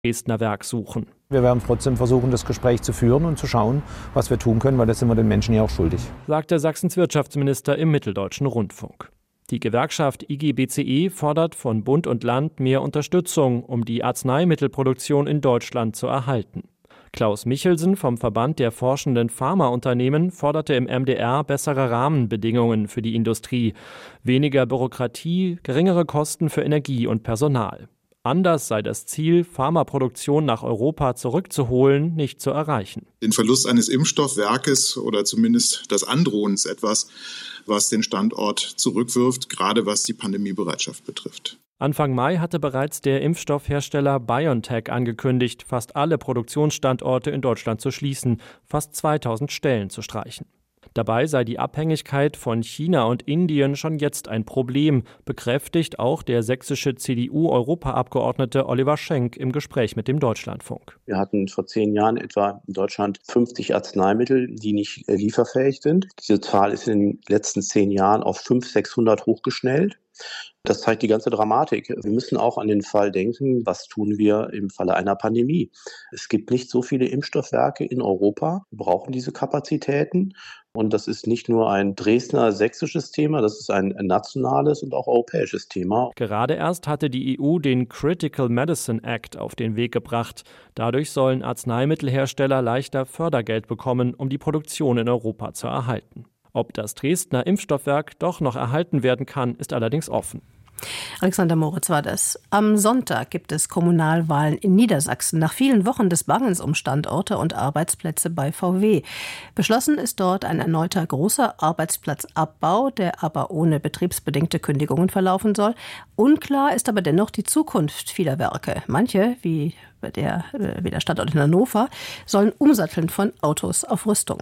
Dresdner Werk suchen. Wir werden trotzdem versuchen, das Gespräch zu führen und zu schauen, was wir tun können, weil das sind wir den Menschen ja auch schuldig, sagte Sachsens Wirtschaftsminister im Mitteldeutschen Rundfunk. Die Gewerkschaft IG BCE fordert von Bund und Land mehr Unterstützung, um die Arzneimittelproduktion in Deutschland zu erhalten. Klaus Michelsen vom Verband der forschenden Pharmaunternehmen forderte im MDR bessere Rahmenbedingungen für die Industrie, weniger Bürokratie, geringere Kosten für Energie und Personal. Anders sei das Ziel, Pharmaproduktion nach Europa zurückzuholen, nicht zu erreichen. Den Verlust eines Impfstoffwerkes oder zumindest das Androhen ist etwas, was den Standort zurückwirft, gerade was die Pandemiebereitschaft betrifft. Anfang Mai hatte bereits der Impfstoffhersteller BioNTech angekündigt, fast alle Produktionsstandorte in Deutschland zu schließen, fast 2000 Stellen zu streichen. Dabei sei die Abhängigkeit von China und Indien schon jetzt ein Problem, bekräftigt auch der sächsische CDU-Europaabgeordnete Oliver Schenk im Gespräch mit dem Deutschlandfunk. Wir hatten vor 10 Jahren etwa in Deutschland 50 Arzneimittel, die nicht lieferfähig sind. Diese Zahl ist in den letzten 10 Jahren auf 500, 600 hochgeschnellt. Das zeigt die ganze Dramatik. Wir müssen auch an den Fall denken, was tun wir im Falle einer Pandemie. Es gibt nicht so viele Impfstoffwerke in Europa. Wir brauchen diese Kapazitäten. Und das ist nicht nur ein Dresdner sächsisches Thema, das ist ein nationales und auch europäisches Thema. Gerade erst hatte die EU den Critical Medicine Act auf den Weg gebracht. Dadurch sollen Arzneimittelhersteller leichter Fördergeld bekommen, um die Produktion in Europa zu erhalten. Ob das Dresdner Impfstoffwerk doch noch erhalten werden kann, ist allerdings offen. Alexander Moritz war das. Am Sonntag gibt es Kommunalwahlen in Niedersachsen. Nach vielen Wochen des Bangens um Standorte und Arbeitsplätze bei VW. Beschlossen ist dort ein erneuter großer Arbeitsplatzabbau, der aber ohne betriebsbedingte Kündigungen verlaufen soll. Unklar ist aber dennoch die Zukunft vieler Werke. Manche, wie der Standort in Hannover, sollen umsatteln von Autos auf Rüstung.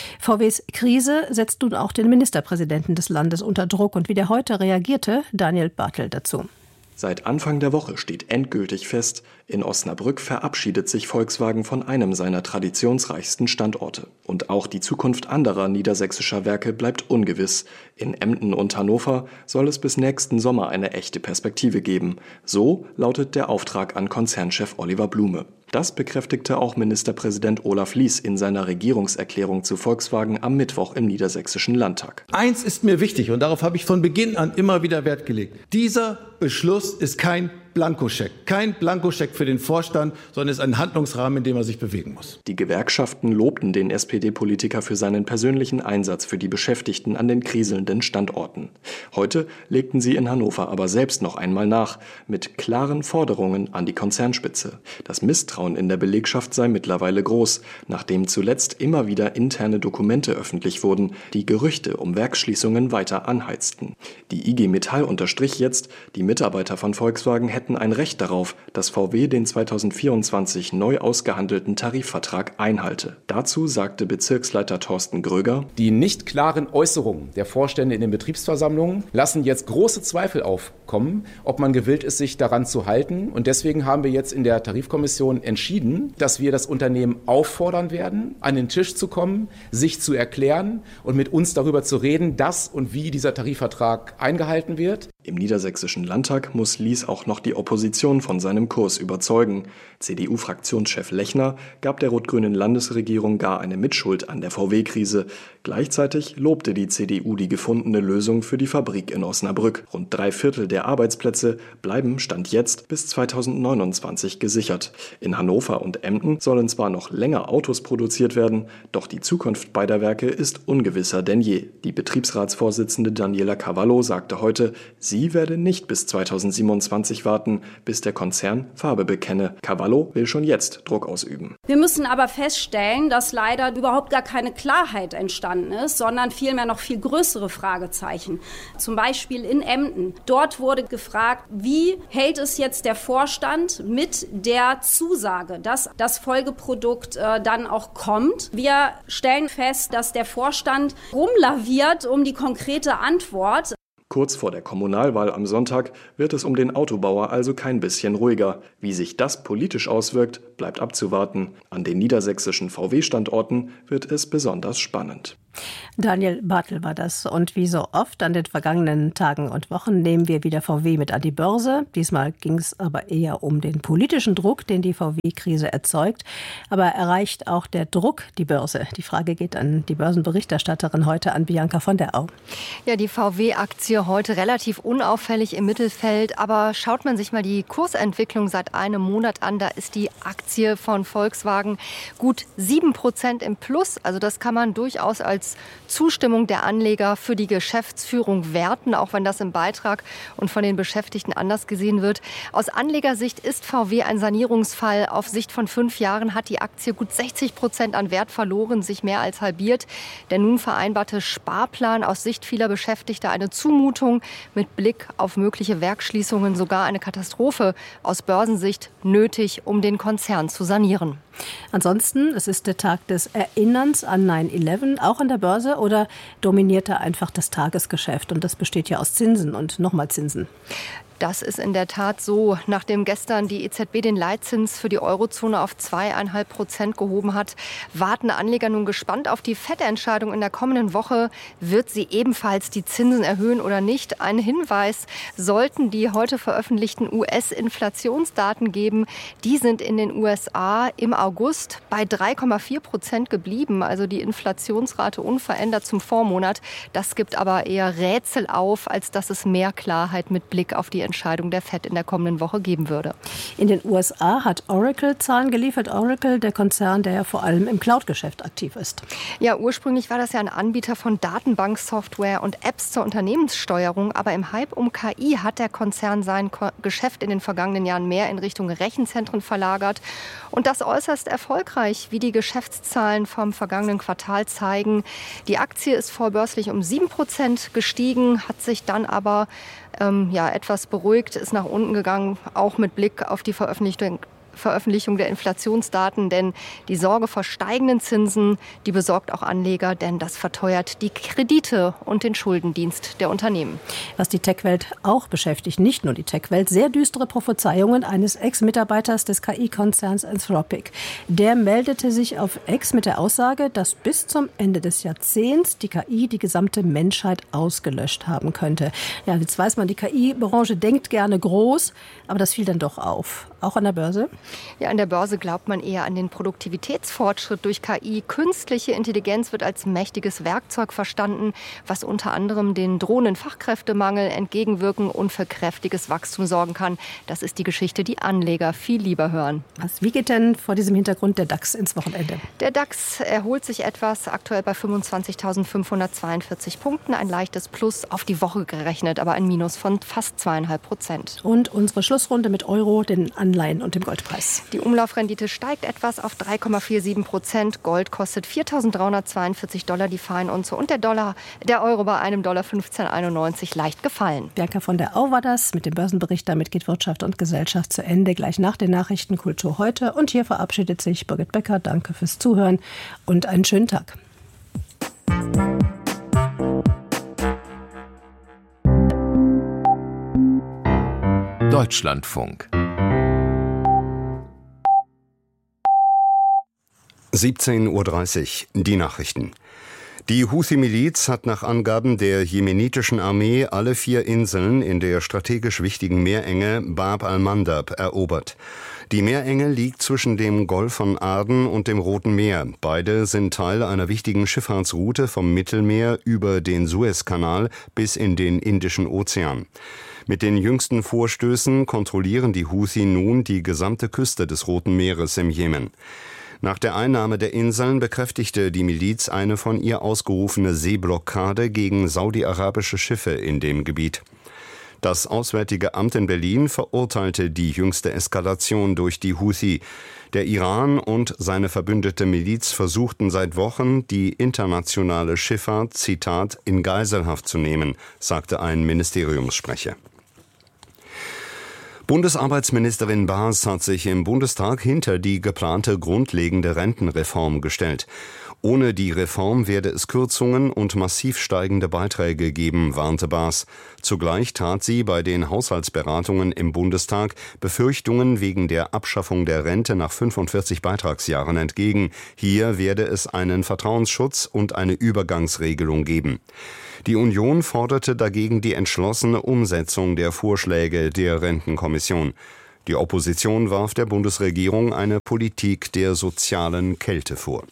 VWs Krise setzt nun auch den Ministerpräsidenten des Landes unter Druck. Und wie der heute reagierte, Daniel Bartel dazu. Seit Anfang der Woche steht endgültig fest, in Osnabrück verabschiedet sich Volkswagen von einem seiner traditionsreichsten Standorte. Und auch die Zukunft anderer niedersächsischer Werke bleibt ungewiss. In Emden und Hannover soll es bis nächsten Sommer eine echte Perspektive geben. So lautet der Auftrag an Konzernchef Oliver Blume. Das bekräftigte auch Ministerpräsident Olaf Lies in seiner Regierungserklärung zu Volkswagen am Mittwoch im Niedersächsischen Landtag. Eins ist mir wichtig und darauf habe ich von Beginn an immer wieder Wert gelegt. Dieser Beschluss ist kein Blankoscheck. Kein Blankoscheck für den Vorstand, sondern ist ein Handlungsrahmen, in dem er sich bewegen muss. Die Gewerkschaften lobten den SPD-Politiker für seinen persönlichen Einsatz für die Beschäftigten an den kriselnden Standorten. Heute legten sie in Hannover aber selbst noch einmal nach, mit klaren Forderungen an die Konzernspitze. Das Misstrauen in der Belegschaft sei mittlerweile groß, nachdem zuletzt immer wieder interne Dokumente öffentlich wurden, die Gerüchte um Werksschließungen weiter anheizten. Die IG Metall unterstrich jetzt, die Mitarbeiter von Volkswagen hätten ein Recht darauf, dass VW den 2024 neu ausgehandelten Tarifvertrag einhalte. Dazu sagte Bezirksleiter Thorsten Gröger: Die nicht klaren Äußerungen der Vorstände in den Betriebsversammlungen lassen jetzt große Zweifel aufkommen, ob man gewillt ist, sich daran zu halten. Und deswegen haben wir jetzt in der Tarifkommission entschieden, dass wir das Unternehmen auffordern werden, an den Tisch zu kommen, sich zu erklären und mit uns darüber zu reden, dass und wie dieser Tarifvertrag eingehalten wird. Im Niedersächsischen Landtag muss Lies auch noch die Opposition von seinem Kurs überzeugen. CDU-Fraktionschef Lechner gab der rot-grünen Landesregierung gar eine Mitschuld an der VW-Krise. Gleichzeitig lobte die CDU die gefundene Lösung für die Fabrik in Osnabrück. Rund 3/4 der Arbeitsplätze bleiben Stand jetzt bis 2029 gesichert. In Hannover und Emden sollen zwar noch länger Autos produziert werden, doch die Zukunft beider Werke ist ungewisser denn je. Die Betriebsratsvorsitzende Daniela Cavallo sagte heute, sie werde nicht bis 2027 warten, bis der Konzern Farbe bekenne. Cavallo will schon jetzt Druck ausüben. Wir müssen aber feststellen, dass leider überhaupt gar keine Klarheit entstanden ist, sondern vielmehr noch viel größere Fragezeichen. Zum Beispiel in Emden. Dort wurde gefragt, wie hält es jetzt der Vorstand mit der Zusage, dass das Folgeprodukt dann auch kommt. Wir stellen fest, dass der Vorstand rumlaviert um die konkrete Antwort. Kurz vor der Kommunalwahl am Sonntag wird es um den Autobauer also kein bisschen ruhiger. Wie sich das politisch auswirkt, bleibt abzuwarten. An den niedersächsischen VW-Standorten wird es besonders spannend. Daniel Bartel war das. Und wie so oft an den vergangenen Tagen und Wochen nehmen wir wieder VW mit an die Börse. Diesmal ging es aber eher um den politischen Druck, den die VW-Krise erzeugt. Aber erreicht auch der Druck die Börse? Die Frage geht an die Börsenberichterstatterin heute, an Bianca von der Au. Ja, die VW-Aktie heute relativ unauffällig im Mittelfeld. Aber schaut man sich mal die Kursentwicklung seit einem Monat an, da ist die Aktie von Volkswagen gut 7% im Plus. Also das kann man durchaus als Zustimmung der Anleger für die Geschäftsführung werten, auch wenn das im Beitrag und von den Beschäftigten anders gesehen wird. Aus Anlegersicht ist VW ein Sanierungsfall. Auf Sicht von 5 Jahren hat die Aktie gut 60% an Wert verloren, sich mehr als halbiert. Der nun vereinbarte Sparplan aus Sicht vieler Beschäftigter eine Zumutung, mit Blick auf mögliche Werksschließungen sogar eine Katastrophe aus Börsensicht nötig, um den Konzern zu sanieren. Ansonsten, es ist der Tag des Erinnerns an 9/11, auch an der Börse, oder dominiert da einfach das Tagesgeschäft? Und das besteht ja aus Zinsen und nochmal Zinsen. Das ist in der Tat so. Nachdem gestern die EZB den Leitzins für die Eurozone auf 2,5% gehoben hat, warten Anleger nun gespannt auf die FED-Entscheidung in der kommenden Woche. Wird sie ebenfalls die Zinsen erhöhen oder nicht? Ein Hinweis sollten die heute veröffentlichten US-Inflationsdaten geben. Die sind in den USA im August bei 3,4% geblieben. Also die Inflationsrate unverändert zum Vormonat. Das gibt aber eher Rätsel auf, als dass es mehr Klarheit mit Blick auf die Entscheidung der FED in der kommenden Woche geben würde. In den USA hat Oracle Zahlen geliefert. Oracle, der Konzern, der ja vor allem im Cloud-Geschäft aktiv ist. Ja, ursprünglich war das ja ein Anbieter von Datenbanksoftware und Apps zur Unternehmenssteuerung. Aber im Hype um KI hat der Konzern sein Geschäft in den vergangenen Jahren mehr in Richtung Rechenzentren verlagert. Und das äußerst erfolgreich, wie die Geschäftszahlen vom vergangenen Quartal zeigen. Die Aktie ist vorbörslich um 7% gestiegen, hat sich dann aber etwas beruhigt, ist nach unten gegangen, auch mit Blick auf die Veröffentlichung der Inflationsdaten, denn die Sorge vor steigenden Zinsen, die besorgt auch Anleger, denn das verteuert die Kredite und den Schuldendienst der Unternehmen. Was die Tech-Welt auch beschäftigt, nicht nur die Tech-Welt, sehr düstere Prophezeiungen eines Ex-Mitarbeiters des KI-Konzerns Anthropic. Der meldete sich auf X mit der Aussage, dass bis zum Ende des Jahrzehnts die KI die gesamte Menschheit ausgelöscht haben könnte. Ja, jetzt weiß man, die KI-Branche denkt gerne groß, aber das fiel dann doch auf. Auch an der Börse? Ja, an der Börse glaubt man eher an den Produktivitätsfortschritt durch KI. Künstliche Intelligenz wird als mächtiges Werkzeug verstanden, was unter anderem den drohenden Fachkräftemangel entgegenwirken und für kräftiges Wachstum sorgen kann. Das ist die Geschichte, die Anleger viel lieber hören. Wie geht denn vor diesem Hintergrund der DAX ins Wochenende? Der DAX erholt sich etwas, aktuell bei 25.542 Punkten. Ein leichtes Plus auf die Woche gerechnet, aber ein Minus von fast 2,5%. Und unsere Schlussrunde mit Euro, den Anleihen und dem Goldpreis. Die Umlaufrendite steigt etwas auf 3,47%. Gold kostet $4.342 die Feinunze und der Euro bei einem $15,91 leicht gefallen. Bianca von der Au war das mit dem Börsenbericht. Damit geht Wirtschaft und Gesellschaft zu Ende. Gleich nach den Nachrichten Kultur heute. Und hier verabschiedet sich Birgit Becker. Danke fürs Zuhören und einen schönen Tag. Deutschlandfunk 17:30 Uhr, die Nachrichten. Die Houthi-Miliz hat nach Angaben der jemenitischen Armee alle 4 Inseln in der strategisch wichtigen Meerenge Bab al-Mandab erobert. Die Meerenge liegt zwischen dem Golf von Aden und dem Roten Meer. Beide sind Teil einer wichtigen Schifffahrtsroute vom Mittelmeer über den Suezkanal bis in den Indischen Ozean. Mit den jüngsten Vorstößen kontrollieren die Houthi nun die gesamte Küste des Roten Meeres im Jemen. Nach der Einnahme der Inseln bekräftigte die Miliz eine von ihr ausgerufene Seeblockade gegen saudi-arabische Schiffe in dem Gebiet. Das Auswärtige Amt in Berlin verurteilte die jüngste Eskalation durch die Houthi. Der Iran und seine verbündete Miliz versuchten seit Wochen, die internationale Schifffahrt, Zitat, in Geiselhaft zu nehmen, sagte ein Ministeriumssprecher. Bundesarbeitsministerin Baas hat sich im Bundestag hinter die geplante grundlegende Rentenreform gestellt. Ohne die Reform werde es Kürzungen und massiv steigende Beiträge geben, warnte Baas. Zugleich tat sie bei den Haushaltsberatungen im Bundestag Befürchtungen wegen der Abschaffung der Rente nach 45 Beitragsjahren entgegen. Hier werde es einen Vertrauensschutz und eine Übergangsregelung geben. Die Union forderte dagegen die entschlossene Umsetzung der Vorschläge der Rentenkommission. Die Opposition warf der Bundesregierung eine Politik der sozialen Kälte vor.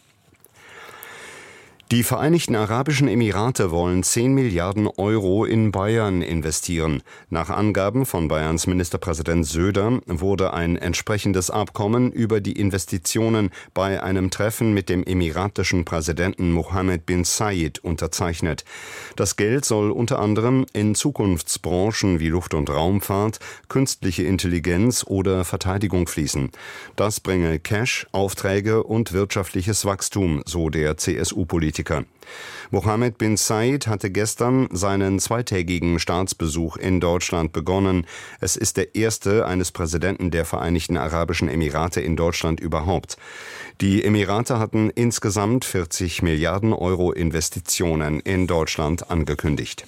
Die Vereinigten Arabischen Emirate wollen 10 Milliarden Euro in Bayern investieren. Nach Angaben von Bayerns Ministerpräsident Söder wurde ein entsprechendes Abkommen über die Investitionen bei einem Treffen mit dem emiratischen Präsidenten Mohammed bin Zayed unterzeichnet. Das Geld soll unter anderem in Zukunftsbranchen wie Luft- und Raumfahrt, künstliche Intelligenz oder Verteidigung fließen. Das bringe Cash, Aufträge und wirtschaftliches Wachstum, so der CSU-Politiker. Mohammed bin Zayed hatte gestern seinen zweitägigen Staatsbesuch in Deutschland begonnen. Es ist der erste eines Präsidenten der Vereinigten Arabischen Emirate in Deutschland überhaupt. Die Emirate hatten insgesamt 40 Milliarden Euro Investitionen in Deutschland angekündigt.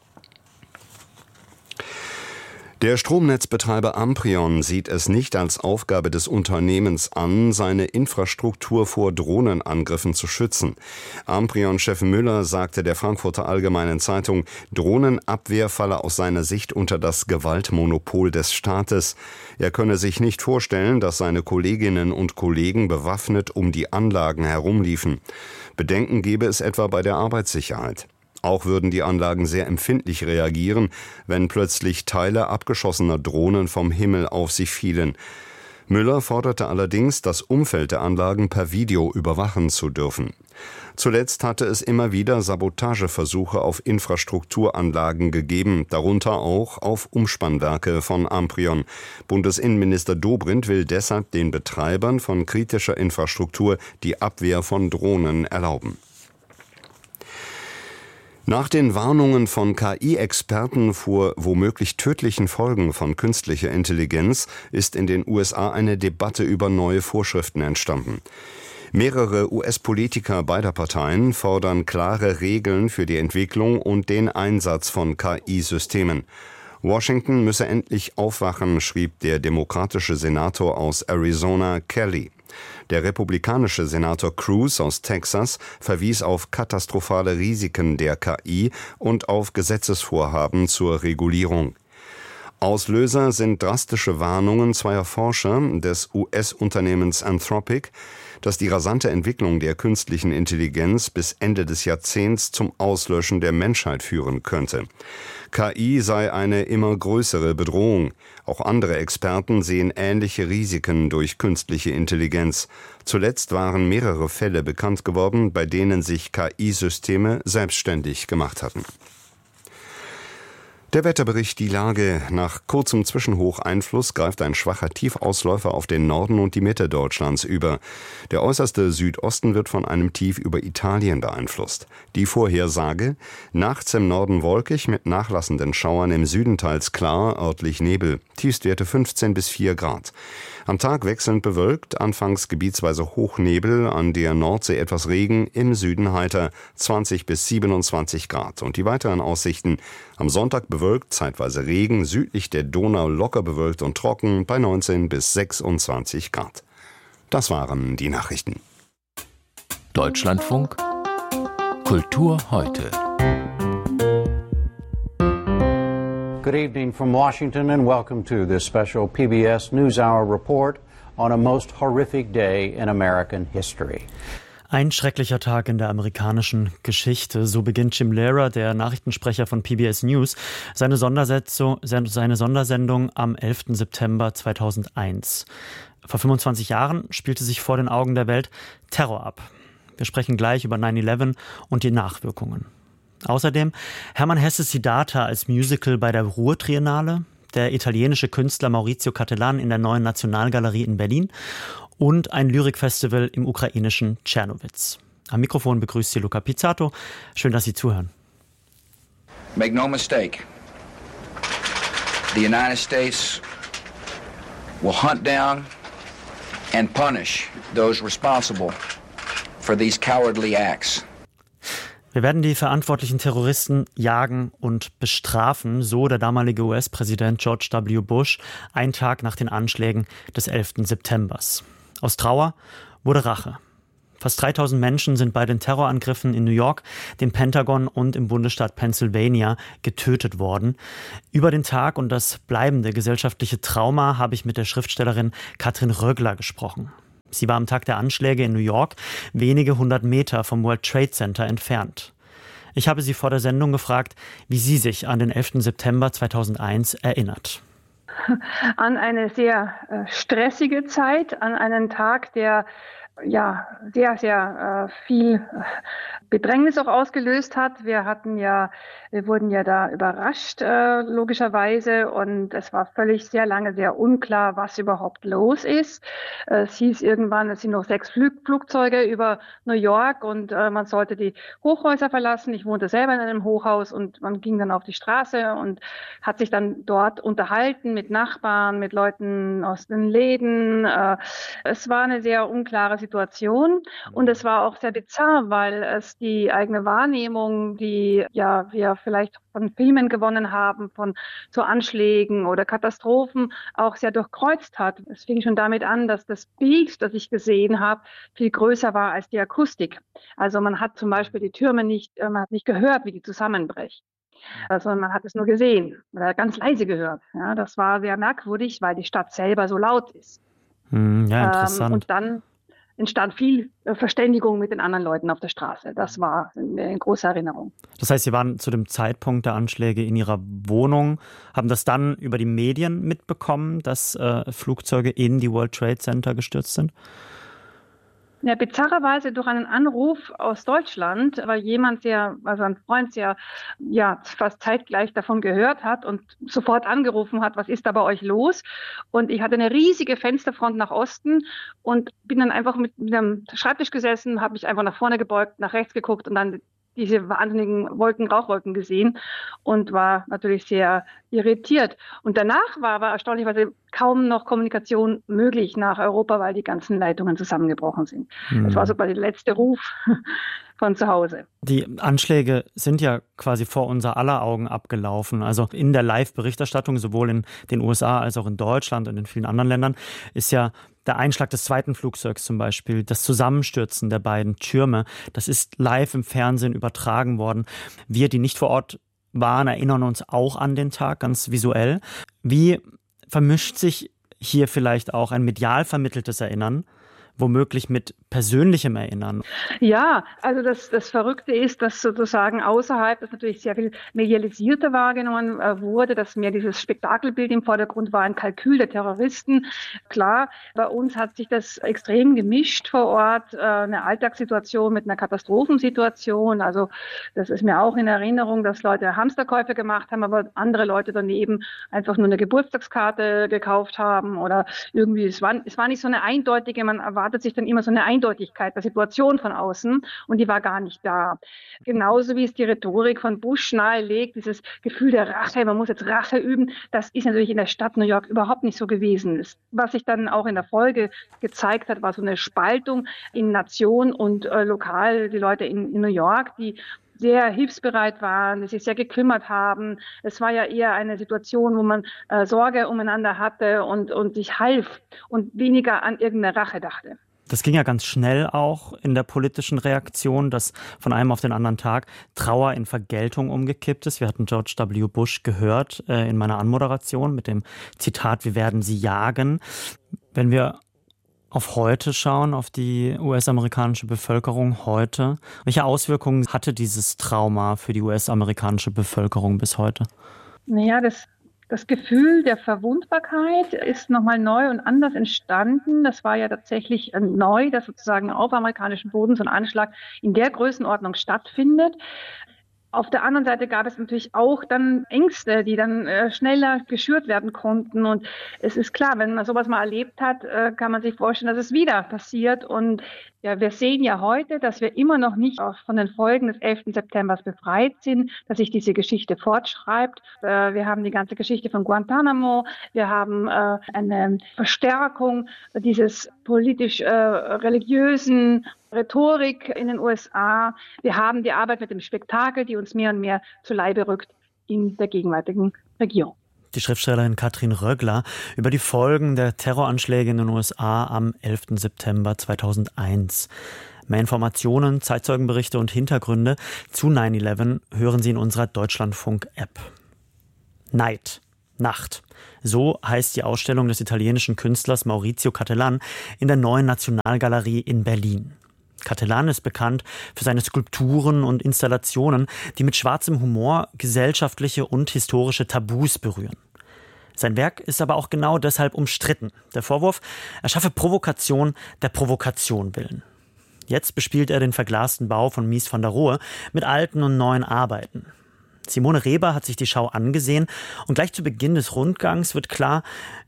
Der Stromnetzbetreiber Amprion sieht es nicht als Aufgabe des Unternehmens an, seine Infrastruktur vor Drohnenangriffen zu schützen. Amprion-Chef Müller sagte der Frankfurter Allgemeinen Zeitung, Drohnenabwehr falle aus seiner Sicht unter das Gewaltmonopol des Staates. Er könne sich nicht vorstellen, dass seine Kolleginnen und Kollegen bewaffnet um die Anlagen herumliefen. Bedenken gebe es etwa bei der Arbeitssicherheit. Auch würden die Anlagen sehr empfindlich reagieren, wenn plötzlich Teile abgeschossener Drohnen vom Himmel auf sie fielen. Müller forderte allerdings, das Umfeld der Anlagen per Video überwachen zu dürfen. Zuletzt hatte es immer wieder Sabotageversuche auf Infrastrukturanlagen gegeben, darunter auch auf Umspannwerke von Amprion. Bundesinnenminister Dobrindt will deshalb den Betreibern von kritischer Infrastruktur die Abwehr von Drohnen erlauben. Nach den Warnungen von KI-Experten vor womöglich tödlichen Folgen von künstlicher Intelligenz ist in den USA eine Debatte über neue Vorschriften entstanden. Mehrere US-Politiker beider Parteien fordern klare Regeln für die Entwicklung und den Einsatz von KI-Systemen. Washington müsse endlich aufwachen, schrieb der demokratische Senator aus Arizona Kelly. Der republikanische Senator Cruz aus Texas verwies auf katastrophale Risiken der KI und auf Gesetzesvorhaben zur Regulierung. Auslöser sind drastische Warnungen zweier Forscher des US-Unternehmens Anthropic, dass die rasante Entwicklung der künstlichen Intelligenz bis Ende des Jahrzehnts zum Auslöschen der Menschheit führen könnte. KI sei eine immer größere Bedrohung. Auch andere Experten sehen ähnliche Risiken durch künstliche Intelligenz. Zuletzt waren mehrere Fälle bekannt geworden, bei denen sich KI-Systeme selbstständig gemacht hatten. Der Wetterbericht, die Lage. Nach kurzem Zwischenhocheinfluss greift ein schwacher Tiefausläufer auf den Norden und die Mitte Deutschlands über. Der äußerste Südosten wird von einem Tief über Italien beeinflusst. Die Vorhersage: nachts im Norden wolkig mit nachlassenden Schauern, im Süden teils klar, örtlich Nebel. Tiefstwerte 15 bis 4 Grad. Am Tag wechselnd bewölkt, anfangs gebietsweise Hochnebel, an der Nordsee etwas Regen, im Süden heiter 20 bis 27 Grad. Und die weiteren Aussichten: am Sonntag bewölkt, zeitweise Regen, südlich der Donau locker bewölkt und trocken bei 19 bis 26 Grad. Das waren die Nachrichten. Deutschlandfunk Kultur heute. Good evening from Washington and welcome to this special PBS NewsHour report on a most horrific day in American history. Ein schrecklicher Tag in der amerikanischen Geschichte. So beginnt Jim Lehrer, der Nachrichtensprecher von PBS News, seine Sondersendung am 11. September 2001. Vor 25 Jahren spielte sich vor den Augen der Welt Terror ab. Wir sprechen gleich über 9/11 und die Nachwirkungen. Außerdem Hermann Hesses Siddhartha als Musical bei der Ruhr-Triennale, der italienische Künstler Maurizio Cattelan in der Neuen Nationalgalerie in Berlin und ein Lyrikfestival im ukrainischen Czernowitz. Am Mikrofon begrüßt Sie Luca Pizzato. Schön, dass Sie zuhören. Make no mistake, the United States will hunt down and punish those responsible for for these cowardly acts. Wir werden die verantwortlichen Terroristen jagen und bestrafen, so der damalige US-Präsident George W. Bush, einen Tag nach den Anschlägen des 11. September. Aus Trauer wurde Rache. Fast 3000 Menschen sind bei den Terrorangriffen in New York, dem Pentagon und im Bundesstaat Pennsylvania getötet worden. Über den Tag und das bleibende gesellschaftliche Trauma habe ich mit der Schriftstellerin Katrin Rögler gesprochen. Sie war am Tag der Anschläge in New York wenige 100 Meter vom World Trade Center entfernt. Ich habe sie vor der Sendung gefragt, wie sie sich an den 11. September 2001 erinnert. An eine sehr stressige Zeit, an einen Tag, der sehr, sehr viel Bedrängnis auch ausgelöst hat. Wir wurden ja da überrascht, logischerweise, und es war sehr lange sehr unklar, was überhaupt los ist. Es hieß irgendwann, es sind noch 6 Flugzeuge über New York und man sollte die Hochhäuser verlassen. Ich wohnte selber in einem Hochhaus und man ging dann auf die Straße und hat sich dann dort unterhalten mit Nachbarn, mit Leuten aus den Läden. Es war eine sehr unklare Situation und es war auch sehr bizarr, weil es die eigene Wahrnehmung, die wir vielleicht von Filmen gewonnen haben, von so Anschlägen oder Katastrophen, auch sehr durchkreuzt hat. Es fing schon damit an, dass das Bild, das ich gesehen habe, viel größer war als die Akustik. Also man hat zum Beispiel die Türme man hat nicht gehört, wie die zusammenbrechen. Also man hat es nur gesehen oder ganz leise gehört. Ja, das war sehr merkwürdig, weil die Stadt selber so laut ist. Ja, interessant. Und dann entstand viel Verständigung mit den anderen Leuten auf der Straße. Das war eine große Erinnerung. Das heißt, Sie waren zu dem Zeitpunkt der Anschläge in Ihrer Wohnung, haben das dann über die Medien mitbekommen, dass Flugzeuge in die World Trade Center gestürzt sind? Ja, bizarrerweise durch einen Anruf aus Deutschland, weil ein Freund, der fast zeitgleich davon gehört hat und sofort angerufen hat, was ist da bei euch los? Und ich hatte eine riesige Fensterfront nach Osten und bin dann einfach mit einem Schreibtisch gesessen, habe mich einfach nach vorne gebeugt, nach rechts geguckt und dann diese wahnsinnigen Rauchwolken gesehen und war natürlich sehr irritiert. Und danach war aber erstaunlicherweise kaum noch Kommunikation möglich nach Europa, weil die ganzen Leitungen zusammengebrochen sind. Das war so quasi der letzte Ruf von zu Hause. Die Anschläge sind ja quasi vor unser aller Augen abgelaufen. Also in der Live-Berichterstattung, sowohl in den USA als auch in Deutschland und in vielen anderen Ländern, ist ja der Einschlag des zweiten Flugzeugs zum Beispiel, das Zusammenstürzen der beiden Türme, das ist live im Fernsehen übertragen worden. Wir, die nicht vor Ort waren, erinnern uns auch an den Tag, ganz visuell. Wie vermischt sich hier vielleicht auch ein medial vermitteltes Erinnern, womöglich mit persönlichem Erinnern? Ja, also das Verrückte ist, dass sozusagen außerhalb das natürlich sehr viel medialisierter wahrgenommen wurde, dass mehr dieses Spektakelbild im Vordergrund war, ein Kalkül der Terroristen. Klar, bei uns hat sich das extrem gemischt vor Ort, eine Alltagssituation mit einer Katastrophensituation. Also das ist mir auch in Erinnerung, dass Leute Hamsterkäufe gemacht haben, aber andere Leute daneben einfach nur eine Geburtstagskarte gekauft haben oder irgendwie, es war nicht so eine eindeutige, man erwartet sich dann immer so eine Eindeutigkeit der Situation von außen und die war gar nicht da. Genauso wie es die Rhetorik von Bush nahelegt, dieses Gefühl der Rache, man muss jetzt Rache üben, das ist natürlich in der Stadt New York überhaupt nicht so gewesen. Was sich dann auch in der Folge gezeigt hat, war so eine Spaltung in Nation und lokal, die Leute in New York, die sehr hilfsbereit waren, die sich sehr gekümmert haben. Es war ja eher eine Situation, wo man Sorge umeinander hatte und sich half und weniger an irgendeine Rache dachte. Das ging ja ganz schnell auch in der politischen Reaktion, dass von einem auf den anderen Tag Trauer in Vergeltung umgekippt ist. Wir hatten George W. Bush gehört in meiner Anmoderation mit dem Zitat, wir werden sie jagen. Wenn wir auf heute schauen, auf die US-amerikanische Bevölkerung heute, welche Auswirkungen hatte dieses Trauma für die US-amerikanische Bevölkerung bis heute? Naja, das Gefühl der Verwundbarkeit ist nochmal neu und anders entstanden. Das war ja tatsächlich neu, dass sozusagen auf amerikanischem Boden so ein Anschlag in der Größenordnung stattfindet. Auf der anderen Seite gab es natürlich auch dann Ängste, die dann schneller geschürt werden konnten. Und es ist klar, wenn man sowas mal erlebt hat, kann man sich vorstellen, dass es wieder passiert. Und ja, wir sehen ja heute, dass wir immer noch nicht von den Folgen des 11. September befreit sind, dass sich diese Geschichte fortschreibt. Wir haben die ganze Geschichte von Guantanamo. Wir haben eine Verstärkung dieses politisch-religiösen Rhetorik in den USA. Wir haben die Arbeit mit dem Spektakel, die uns mehr und mehr zu Leibe rückt in der gegenwärtigen Regierung. Die Schriftstellerin Katrin Röggler über die Folgen der Terroranschläge in den USA am 11. September 2001. Mehr Informationen, Zeitzeugenberichte und Hintergründe zu 9/11 hören Sie in unserer Deutschlandfunk-App. Night. Nacht. So heißt die Ausstellung des italienischen Künstlers Maurizio Cattelan in der Neuen Nationalgalerie in Berlin. Cattelan ist bekannt für seine Skulpturen und Installationen, die mit schwarzem Humor gesellschaftliche und historische Tabus berühren. Sein Werk ist aber auch genau deshalb umstritten. Der Vorwurf, er schaffe Provokation der Provokation willen. Jetzt bespielt er den verglasten Bau von Mies van der Rohe mit alten und neuen Arbeiten. Simone Reber hat sich die Schau angesehen und gleich zu Beginn des Rundgangs wird klar,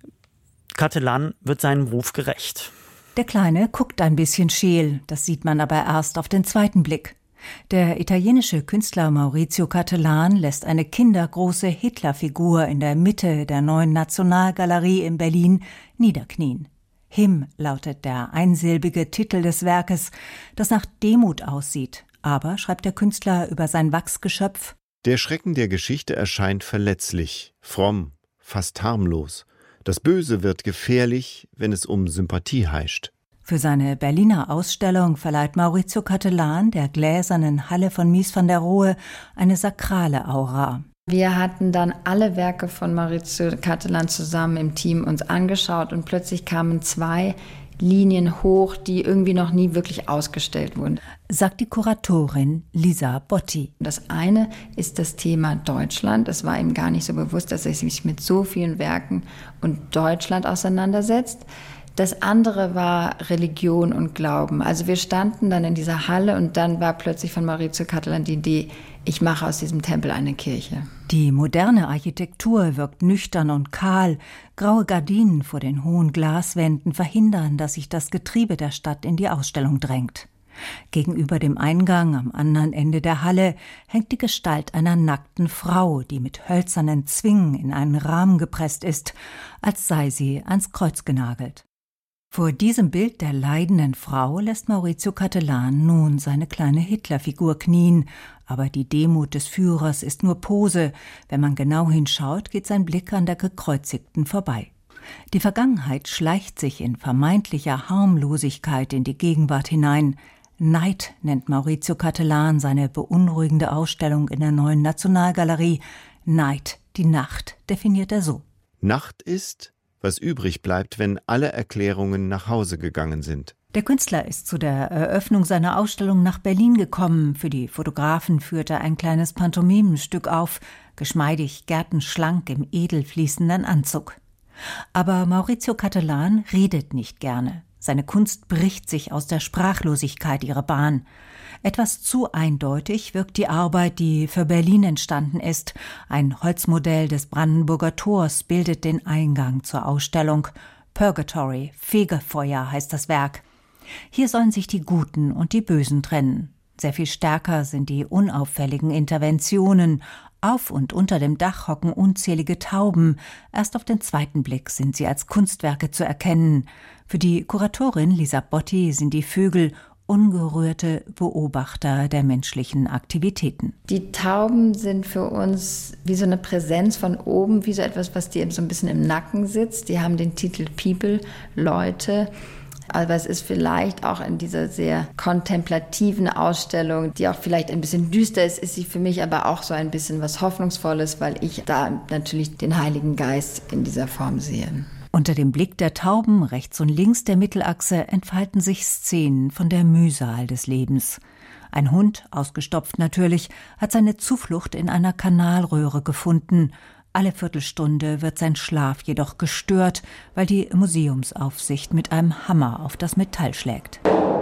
Cattelan wird seinem Ruf gerecht. Der Kleine guckt ein bisschen scheel, das sieht man aber erst auf den zweiten Blick. Der italienische Künstler Maurizio Cattelan lässt eine kindergroße Hitlerfigur in der Mitte der Neuen Nationalgalerie in Berlin niederknien. Him lautet der einsilbige Titel des Werkes, das nach Demut aussieht. Aber, schreibt der Künstler über sein Wachsgeschöpf, der Schrecken der Geschichte erscheint verletzlich, fromm, fast harmlos. Das Böse wird gefährlich, wenn es um Sympathie heischt. Für seine Berliner Ausstellung verleiht Maurizio Cattelan der gläsernen Halle von Mies van der Rohe eine sakrale Aura. Wir hatten dann alle Werke von Maurizio Cattelan zusammen im Team uns angeschaut und plötzlich kamen 2 Linien hoch, die irgendwie noch nie wirklich ausgestellt wurden. Sagt die Kuratorin Lisa Botti. Das eine ist das Thema Deutschland. Es war ihm gar nicht so bewusst, dass er sich mit so vielen Werken und Deutschland auseinandersetzt. Das andere war Religion und Glauben. Also wir standen dann in dieser Halle und dann war plötzlich von Maurizio Cattelan die Idee, ich mache aus diesem Tempel eine Kirche. Die moderne Architektur wirkt nüchtern und kahl. Graue Gardinen vor den hohen Glaswänden verhindern, dass sich das Getriebe der Stadt in die Ausstellung drängt. Gegenüber dem Eingang am anderen Ende der Halle hängt die Gestalt einer nackten Frau, die mit hölzernen Zwingen in einen Rahmen gepresst ist, als sei sie ans Kreuz genagelt. Vor diesem Bild der leidenden Frau lässt Maurizio Cattelan nun seine kleine Hitlerfigur knien. Aber die Demut des Führers ist nur Pose. Wenn man genau hinschaut, geht sein Blick an der Gekreuzigten vorbei. Die Vergangenheit schleicht sich in vermeintlicher Harmlosigkeit in die Gegenwart hinein. Night nennt Maurizio Cattelan seine beunruhigende Ausstellung in der Neuen Nationalgalerie. Night, die Nacht, definiert er so. Nacht ist, was übrig bleibt, wenn alle Erklärungen nach Hause gegangen sind. Der Künstler ist zu der Eröffnung seiner Ausstellung nach Berlin gekommen. Für die Fotografen führte er ein kleines Pantomimenstück auf, geschmeidig, gärtenschlank im edel fließenden Anzug. Aber Maurizio Cattelan redet nicht gerne. Seine Kunst bricht sich aus der Sprachlosigkeit ihre Bahn. Etwas zu eindeutig wirkt die Arbeit, die für Berlin entstanden ist. Ein Holzmodell des Brandenburger Tors bildet den Eingang zur Ausstellung. Purgatory, Fegefeuer heißt das Werk. Hier sollen sich die Guten und die Bösen trennen. Sehr viel stärker sind die unauffälligen Interventionen. Auf und unter dem Dach hocken unzählige Tauben. Erst auf den zweiten Blick sind sie als Kunstwerke zu erkennen. Für die Kuratorin Lisa Botti sind die Vögel ungerührte Beobachter der menschlichen Aktivitäten. Die Tauben sind für uns wie so eine Präsenz von oben, wie so etwas, was dir so ein bisschen im Nacken sitzt. Die haben den Titel People, Leute. Aber es ist vielleicht auch in dieser sehr kontemplativen Ausstellung, die auch vielleicht ein bisschen düster ist, ist sie für mich aber auch so ein bisschen was Hoffnungsvolles, weil ich da natürlich den Heiligen Geist in dieser Form sehe. Unter dem Blick der Tauben rechts und links der Mittelachse entfalten sich Szenen von der Mühsal des Lebens. Ein Hund, ausgestopft natürlich, hat seine Zuflucht in einer Kanalröhre gefunden. Alle Viertelstunde wird sein Schlaf jedoch gestört, weil die Museumsaufsicht mit einem Hammer auf das Metall schlägt.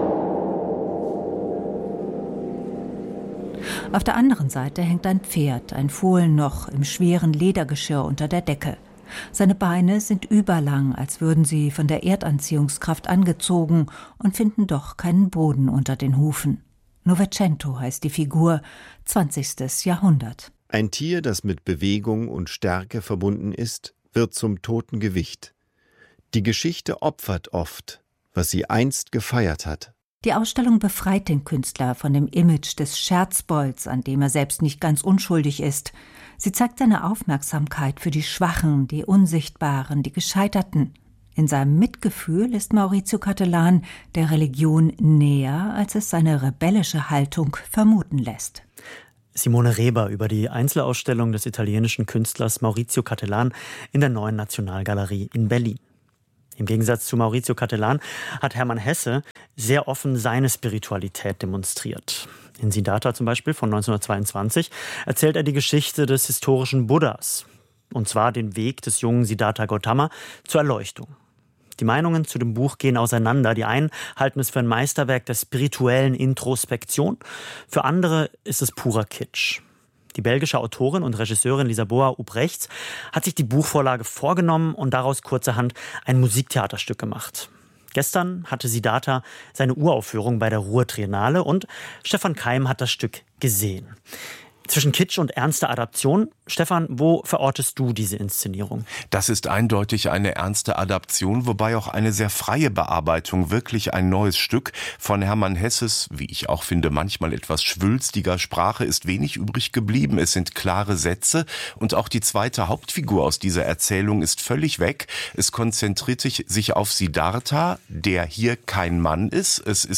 Auf der anderen Seite hängt ein Pferd, ein Fohlen noch im schweren Ledergeschirr unter der Decke. Seine Beine sind überlang, als würden sie von der Erdanziehungskraft angezogen und finden doch keinen Boden unter den Hufen. Novecento heißt die Figur, 20. Jahrhundert. Ein Tier, das mit Bewegung und Stärke verbunden ist, wird zum toten Gewicht. Die Geschichte opfert oft, was sie einst gefeiert hat. Die Ausstellung befreit den Künstler von dem Image des Scherzbolds, an dem er selbst nicht ganz unschuldig ist. Sie zeigt seine Aufmerksamkeit für die Schwachen, die Unsichtbaren, die Gescheiterten. In seinem Mitgefühl ist Maurizio Cattelan der Religion näher, als es seine rebellische Haltung vermuten lässt. Simone Reber über die Einzelausstellung des italienischen Künstlers Maurizio Cattelan in der Neuen Nationalgalerie in Berlin. Im Gegensatz zu Maurizio Cattelan hat Hermann Hesse sehr offen seine Spiritualität demonstriert. In Siddhartha zum Beispiel von 1922 erzählt er die Geschichte des historischen Buddhas, und zwar den Weg des jungen Siddhartha Gautama zur Erleuchtung. Die Meinungen zu dem Buch gehen auseinander. Die einen halten es für ein Meisterwerk der spirituellen Introspektion, für andere ist es purer Kitsch. Die belgische Autorin und Regisseurin Lisaboa Ubrechts hat sich die Buchvorlage vorgenommen und daraus kurzerhand ein Musiktheaterstück gemacht. Gestern hatte Siddhartha seine Uraufführung bei der Ruhr-Triennale und Stefan Keim hat das Stück gesehen. Zwischen Kitsch und ernster Adaption, Stefan, wo verortest du diese Inszenierung? Das ist eindeutig eine ernste Adaption, wobei auch eine sehr freie Bearbeitung, wirklich ein neues Stück von Hermann Hesses, wie ich auch finde, manchmal etwas schwülstiger Sprache ist wenig übrig geblieben. Es sind klare Sätze und auch die zweite Hauptfigur aus dieser Erzählung ist völlig weg. Es konzentriert sich auf Siddhartha, der hier kein Mann ist.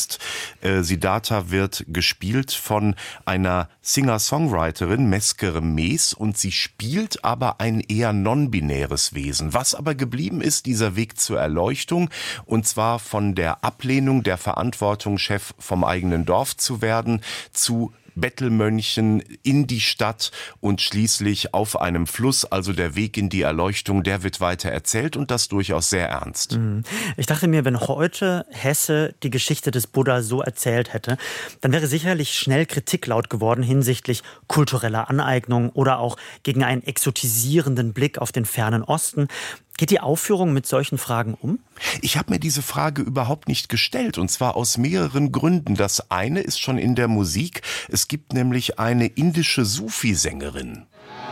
Siddhartha wird gespielt von einer Singer-Songwriterin, Mesker Mees, und sie spielt aber ein eher non-binäres Wesen. Was aber geblieben ist, dieser Weg zur Erleuchtung, und zwar von der Ablehnung der Verantwortung, Chef vom eigenen Dorf zu werden, zu Bettelmönchen in die Stadt und schließlich auf einem Fluss, also der Weg in die Erleuchtung, der wird weiter erzählt und das durchaus sehr ernst. Ich dachte mir, wenn heute Hesse die Geschichte des Buddha so erzählt hätte, dann wäre sicherlich schnell Kritik laut geworden hinsichtlich kultureller Aneignung oder auch gegen einen exotisierenden Blick auf den fernen Osten. Geht die Aufführung mit solchen Fragen um? Ich habe mir diese Frage überhaupt nicht gestellt, und zwar aus mehreren Gründen. Das eine ist schon in der Musik. Es gibt nämlich eine indische Sufi-Sängerin.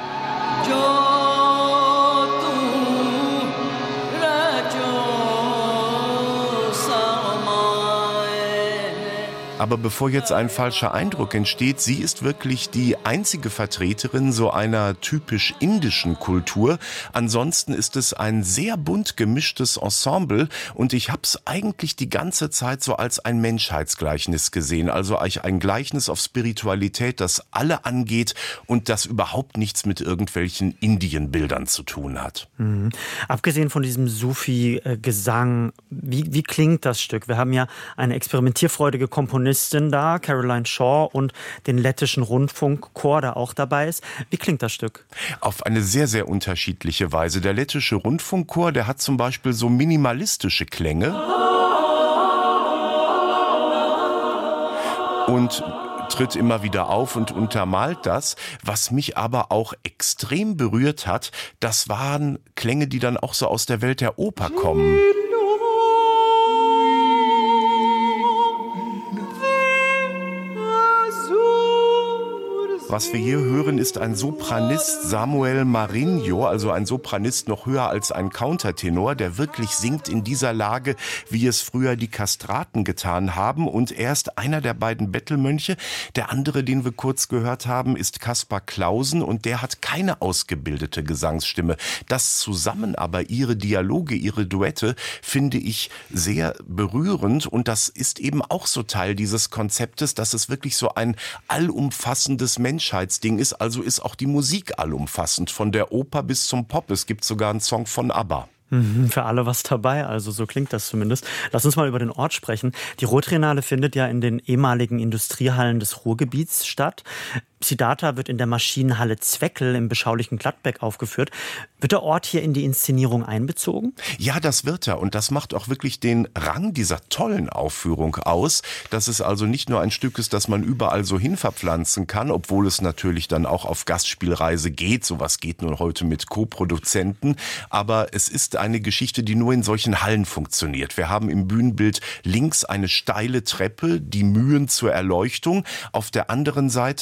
Aber bevor jetzt ein falscher Eindruck entsteht, sie ist wirklich die einzige Vertreterin so einer typisch indischen Kultur. Ansonsten ist es ein sehr bunt gemischtes Ensemble und ich habe es eigentlich die ganze Zeit so als ein Menschheitsgleichnis gesehen. Also ein Gleichnis auf Spiritualität, das alle angeht und das überhaupt nichts mit irgendwelchen Indienbildern zu tun hat. Abgesehen von diesem Sufi-Gesang, wie klingt das Stück? Wir haben ja eine experimentierfreudige Komponistin da, Caroline Shaw, und den lettischen Rundfunkchor, der auch dabei ist. Wie klingt das Stück? Auf eine sehr, sehr unterschiedliche Weise. Der lettische Rundfunkchor, der hat zum Beispiel so minimalistische Klänge und tritt immer wieder auf und untermalt das. Was mich aber auch extrem berührt hat, das waren Klänge, die dann auch so aus der Welt der Oper kommen. Was wir hier hören, ist ein Sopranist, Samuel Marinho, also ein Sopranist noch höher als ein Countertenor, der wirklich singt in dieser Lage, wie es früher die Kastraten getan haben. Und er ist einer der beiden Bettelmönche. Der andere, den wir kurz gehört haben, ist Kaspar Clausen und der hat keine ausgebildete Gesangsstimme. Das zusammen aber, ihre Dialoge, ihre Duette, finde ich sehr berührend und das ist eben auch so Teil dieses Konzeptes, dass es wirklich so ein allumfassendes Menschheitsding ist, also ist auch die Musik allumfassend, von der Oper bis zum Pop. Es gibt sogar einen Song von ABBA. Für alle was dabei, also so klingt das zumindest. Lass uns mal über den Ort sprechen. Die Ruhr-Triennale findet ja in den ehemaligen Industriehallen des Ruhrgebiets statt. Siddhartha wird in der Maschinenhalle Zweckel im beschaulichen Gladbeck aufgeführt. Wird der Ort hier in die Inszenierung einbezogen? Ja, das wird er. Und das macht auch wirklich den Rang dieser tollen Aufführung aus, dass es also nicht nur ein Stück ist, das man überall so hin verpflanzen kann, obwohl es natürlich dann auch auf Gastspielreise geht. Sowas geht nun heute mit Co-Produzenten. Aber es ist eine Geschichte, die nur in solchen Hallen funktioniert. Wir haben im Bühnenbild links eine steile Treppe, die Mühen zur Erleuchtung. Auf der anderen Seite so eine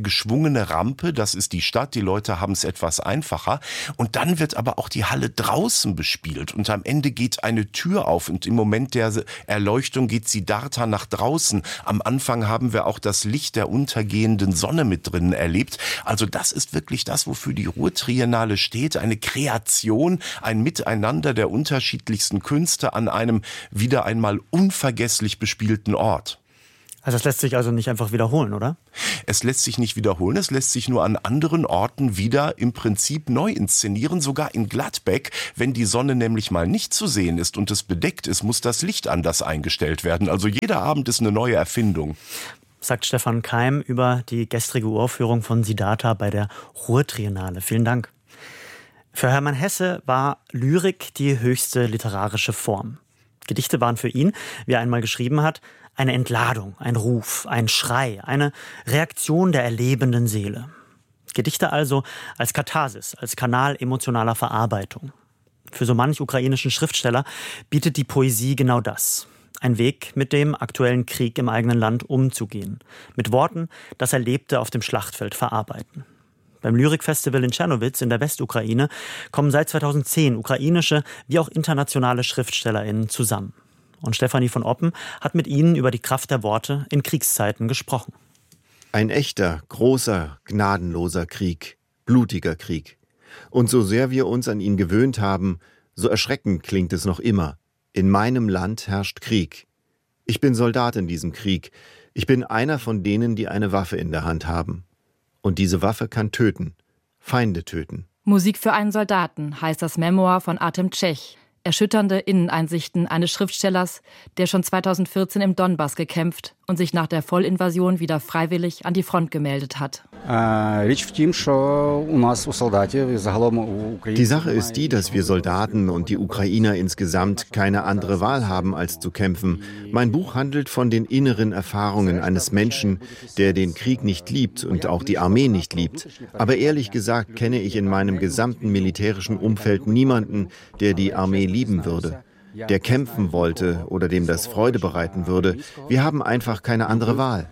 geschwungene Rampe, das ist die Stadt, die Leute haben es etwas einfacher. Und dann wird aber auch die Halle draußen bespielt und am Ende geht eine Tür auf und im Moment der Erleuchtung geht Siddhartha nach draußen. Am Anfang haben wir auch das Licht der untergehenden Sonne mit drinnen erlebt. Also das ist wirklich das, wofür die Ruhrtriennale steht, eine Kreation, ein Miteinander der unterschiedlichsten Künste an einem wieder einmal unvergesslich bespielten Ort. Also das lässt sich also nicht einfach wiederholen, oder? Es lässt sich nicht wiederholen, es lässt sich nur an anderen Orten wieder im Prinzip neu inszenieren. Sogar in Gladbeck, wenn die Sonne nämlich mal nicht zu sehen ist und es bedeckt ist, muss das Licht anders eingestellt werden. Also jeder Abend ist eine neue Erfindung. Sagt Stefan Keim über die gestrige Uraufführung von Siddhartha bei der Ruhrtriennale. Vielen Dank. Für Hermann Hesse war Lyrik die höchste literarische Form. Gedichte waren für ihn, wie er einmal geschrieben hat, eine Entladung, ein Ruf, ein Schrei, eine Reaktion der erlebenden Seele. Gedichte also als Katharsis, als Kanal emotionaler Verarbeitung. Für so manch ukrainischen Schriftsteller bietet die Poesie genau das. Ein Weg, mit dem aktuellen Krieg im eigenen Land umzugehen. Mit Worten das Erlebte auf dem Schlachtfeld verarbeiten. Beim Lyrikfestival in Czernowitz in der Westukraine kommen seit 2010 ukrainische wie auch internationale SchriftstellerInnen zusammen. Und Stefanie von Oppen hat mit ihnen über die Kraft der Worte in Kriegszeiten gesprochen. Ein echter, großer, gnadenloser Krieg, blutiger Krieg. Und so sehr wir uns an ihn gewöhnt haben, so erschreckend klingt es noch immer. In meinem Land herrscht Krieg. Ich bin Soldat in diesem Krieg. Ich bin einer von denen, die eine Waffe in der Hand haben. Und diese Waffe kann töten, Feinde töten. Musik für einen Soldaten heißt das Memoir von Artem Tschech. Erschütternde Inneneinsichten eines Schriftstellers, der schon 2014 im Donbass gekämpft und sich nach der Vollinvasion wieder freiwillig an die Front gemeldet hat. Die Sache ist die, dass wir Soldaten und die Ukrainer insgesamt keine andere Wahl haben, als zu kämpfen. Mein Buch handelt von den inneren Erfahrungen eines Menschen, der den Krieg nicht liebt und auch die Armee nicht liebt. Aber ehrlich gesagt kenne ich in meinem gesamten militärischen Umfeld niemanden, der die Armee lieben würde, der kämpfen wollte oder dem das Freude bereiten würde. Wir haben einfach keine andere Wahl.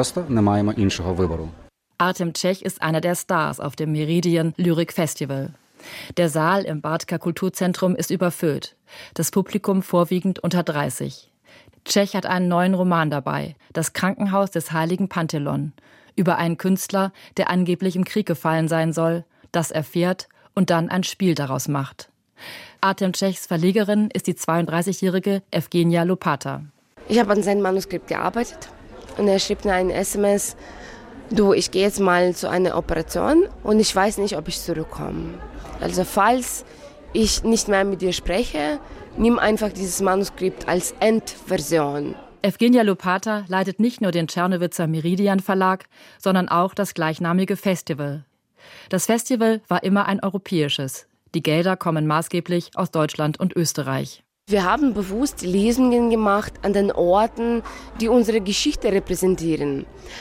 Artem Tschech ist einer der Stars auf dem Meridian Lyrik Festival. Der Saal im Bartka Kulturzentrum ist überfüllt. Das Publikum vorwiegend unter 30. Tschech hat einen neuen Roman dabei, Das Krankenhaus des heiligen Panthelon, über einen Künstler, der angeblich im Krieg gefallen sein soll, das erfährt und dann ein Spiel daraus macht. Artem Tschechs Verlegerin ist die 32-jährige Evgenia Lopata. Ich habe an seinem Manuskript gearbeitet und er schrieb mir eine SMS: Du, ich gehe jetzt mal zu einer Operation und ich weiß nicht, ob ich zurückkomme. Also falls ich nicht mehr mit dir spreche, nimm einfach dieses Manuskript als Endversion. Evgenia Lopata leitet nicht nur den Czernowitzer Meridian Verlag, sondern auch das gleichnamige Festival. Das Festival war immer ein europäisches. Die Gelder kommen maßgeblich aus Deutschland und Österreich. Wir haben bewusst Lesungen gemacht an den Orten, die unsere Geschichte repräsentieren.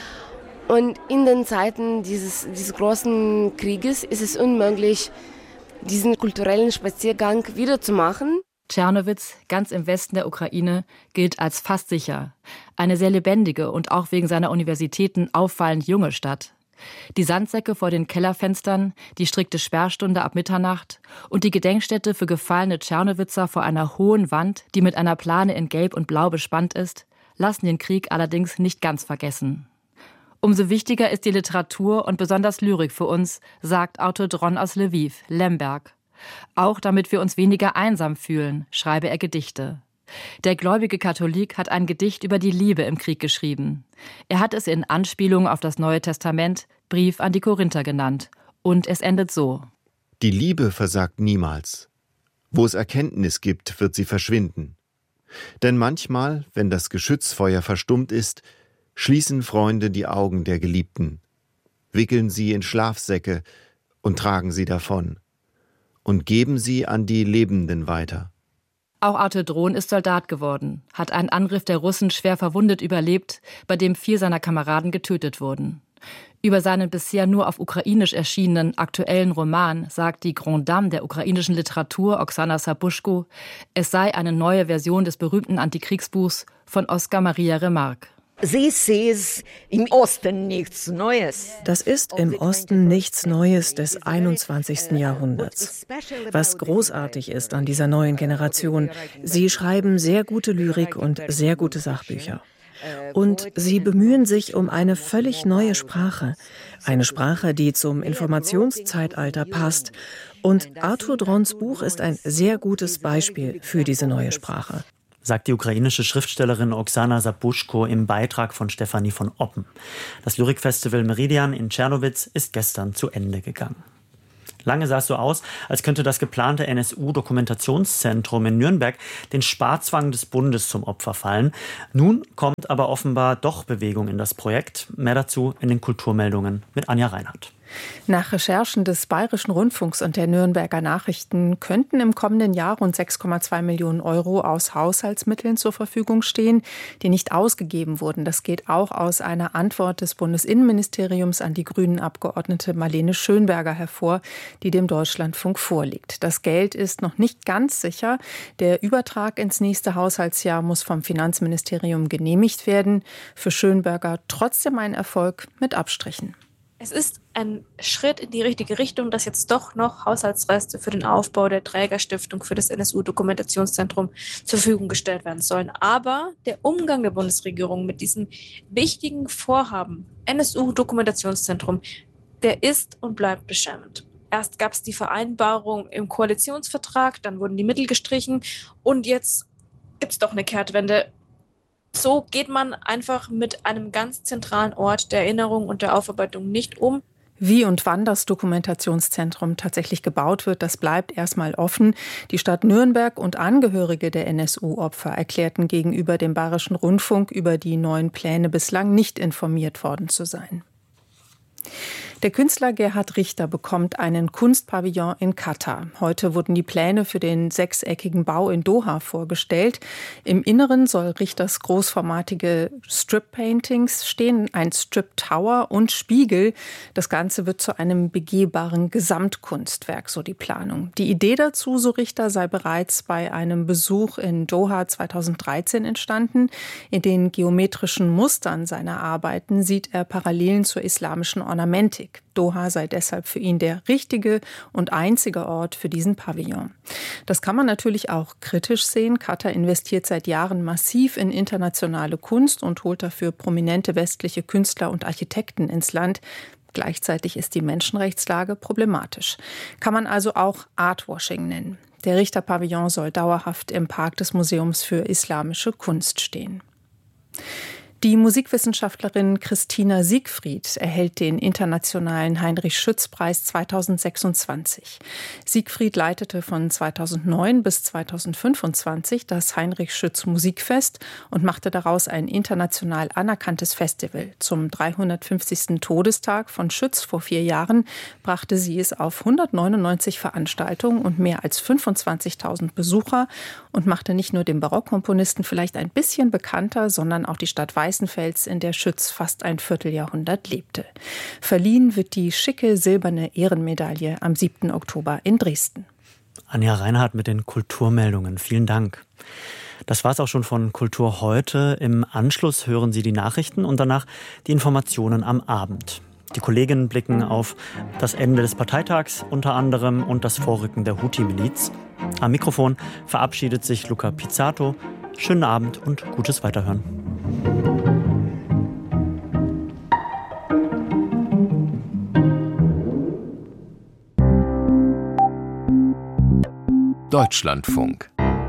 Und in den Zeiten dieses großen Krieges ist es unmöglich, diesen kulturellen Spaziergang wiederzumachen. Czernowitz, ganz im Westen der Ukraine, gilt als fast sicher. Eine sehr lebendige und auch wegen seiner Universitäten auffallend junge Stadt. Die Sandsäcke vor den Kellerfenstern, die strikte Sperrstunde ab Mitternacht und die Gedenkstätte für gefallene Czernowitzer vor einer hohen Wand, die mit einer Plane in Gelb und Blau bespannt ist, lassen den Krieg allerdings nicht ganz vergessen. Umso wichtiger ist die Literatur und besonders Lyrik für uns, sagt Autor Dron aus Lviv, Lemberg. Auch damit wir uns weniger einsam fühlen, schreibe er Gedichte. Der gläubige Katholik hat ein Gedicht über die Liebe im Krieg geschrieben. Er hat es in Anspielung auf das Neue Testament Brief an die Korinther genannt. Und es endet so: Die Liebe versagt niemals. Wo es Erkenntnis gibt, wird sie verschwinden. Denn manchmal, wenn das Geschützfeuer verstummt ist, schließen Freunde die Augen der Geliebten, wickeln sie in Schlafsäcke und tragen sie davon und geben sie an die Lebenden weiter. Auch Artur Dron ist Soldat geworden, hat einen Angriff der Russen schwer verwundet überlebt, bei dem 4 seiner Kameraden getötet wurden. Über seinen bisher nur auf Ukrainisch erschienenen aktuellen Roman sagt die Grande Dame der ukrainischen Literatur, Oksana Sabuschko, es sei eine neue Version des berühmten Antikriegsbuchs von Oskar Maria Remarque. This is im Osten nichts Neues. Das ist im Osten nichts Neues des 21. Jahrhunderts. Was großartig ist an dieser neuen Generation, sie schreiben sehr gute Lyrik und sehr gute Sachbücher. Und sie bemühen sich um eine völlig neue Sprache. Eine Sprache, die zum Informationszeitalter passt. Und Arthur Drons Buch ist ein sehr gutes Beispiel für diese neue Sprache, sagt die ukrainische Schriftstellerin Oksana Sabuschko im Beitrag von Stefanie von Oppen. Das Lyrikfestival Meridian in Czernowitz ist gestern zu Ende gegangen. Lange sah es so aus, als könnte das geplante NSU-Dokumentationszentrum in Nürnberg den Sparzwang des Bundes zum Opfer fallen. Nun kommt aber offenbar doch Bewegung in das Projekt. Mehr dazu in den Kulturmeldungen mit Anja Reinhardt. Nach Recherchen des Bayerischen Rundfunks und der Nürnberger Nachrichten könnten im kommenden Jahr rund 6,2 Millionen Euro aus Haushaltsmitteln zur Verfügung stehen, die nicht ausgegeben wurden. Das geht auch aus einer Antwort des Bundesinnenministeriums an die Grünen-Abgeordnete Marlene Schönberger hervor, die dem Deutschlandfunk vorliegt. Das Geld ist noch nicht ganz sicher. Der Übertrag ins nächste Haushaltsjahr muss vom Finanzministerium genehmigt werden. Für Schönberger trotzdem ein Erfolg mit Abstrichen. Es ist ein Schritt in die richtige Richtung, dass jetzt doch noch Haushaltsreste für den Aufbau der Trägerstiftung für das NSU-Dokumentationszentrum zur Verfügung gestellt werden sollen. Aber der Umgang der Bundesregierung mit diesem wichtigen Vorhaben, NSU-Dokumentationszentrum, der ist und bleibt beschämend. Erst gab es die Vereinbarung im Koalitionsvertrag, dann wurden die Mittel gestrichen und jetzt gibt es doch eine Kehrtwende. So geht man einfach mit einem ganz zentralen Ort der Erinnerung und der Aufarbeitung nicht um. Wie und wann das Dokumentationszentrum tatsächlich gebaut wird, das bleibt erstmal offen. Die Stadt Nürnberg und Angehörige der NSU-Opfer erklärten gegenüber dem Bayerischen Rundfunk über die neuen Pläne bislang nicht informiert worden zu sein. Der Künstler Gerhard Richter bekommt einen Kunstpavillon in Katar. Heute wurden die Pläne für den sechseckigen Bau in Doha vorgestellt. Im Inneren soll Richters großformatige Strip-Paintings stehen, ein Strip-Tower und Spiegel. Das Ganze wird zu einem begehbaren Gesamtkunstwerk, so die Planung. Die Idee dazu, so Richter, sei bereits bei einem Besuch in Doha 2013 entstanden. In den geometrischen Mustern seiner Arbeiten sieht er Parallelen zur islamischen Ornamentik. Doha sei deshalb für ihn der richtige und einzige Ort für diesen Pavillon. Das kann man natürlich auch kritisch sehen. Katar investiert seit Jahren massiv in internationale Kunst und holt dafür prominente westliche Künstler und Architekten ins Land. Gleichzeitig ist die Menschenrechtslage problematisch. Kann man also auch Artwashing nennen. Der Richter-Pavillon soll dauerhaft im Park des Museums für islamische Kunst stehen. Die Musikwissenschaftlerin Christina Siegfried erhält den internationalen Heinrich-Schütz-Preis 2026. Siegfried leitete von 2009 bis 2025 das Heinrich-Schütz-Musikfest und machte daraus ein international anerkanntes Festival. Zum 350. Todestag von Schütz vor 4 Jahren brachte sie es auf 199 Veranstaltungen und mehr als 25.000 Besucher und machte nicht nur den Barockkomponisten vielleicht ein bisschen bekannter, sondern auch die Stadt Weißenfels, in der Schütz fast ein Vierteljahrhundert lebte. Verliehen wird die schicke silberne Ehrenmedaille am 7. Oktober in Dresden. Anja Reinhardt mit den Kulturmeldungen. Vielen Dank. Das war es auch schon von Kultur heute. Im Anschluss hören Sie die Nachrichten und danach die Informationen am Abend. Die Kolleginnen blicken auf das Ende des Parteitags unter anderem und das Vorrücken der Houthi-Miliz. Am Mikrofon verabschiedet sich Luca Pizzato. Schönen Abend und gutes Weiterhören. Deutschlandfunk.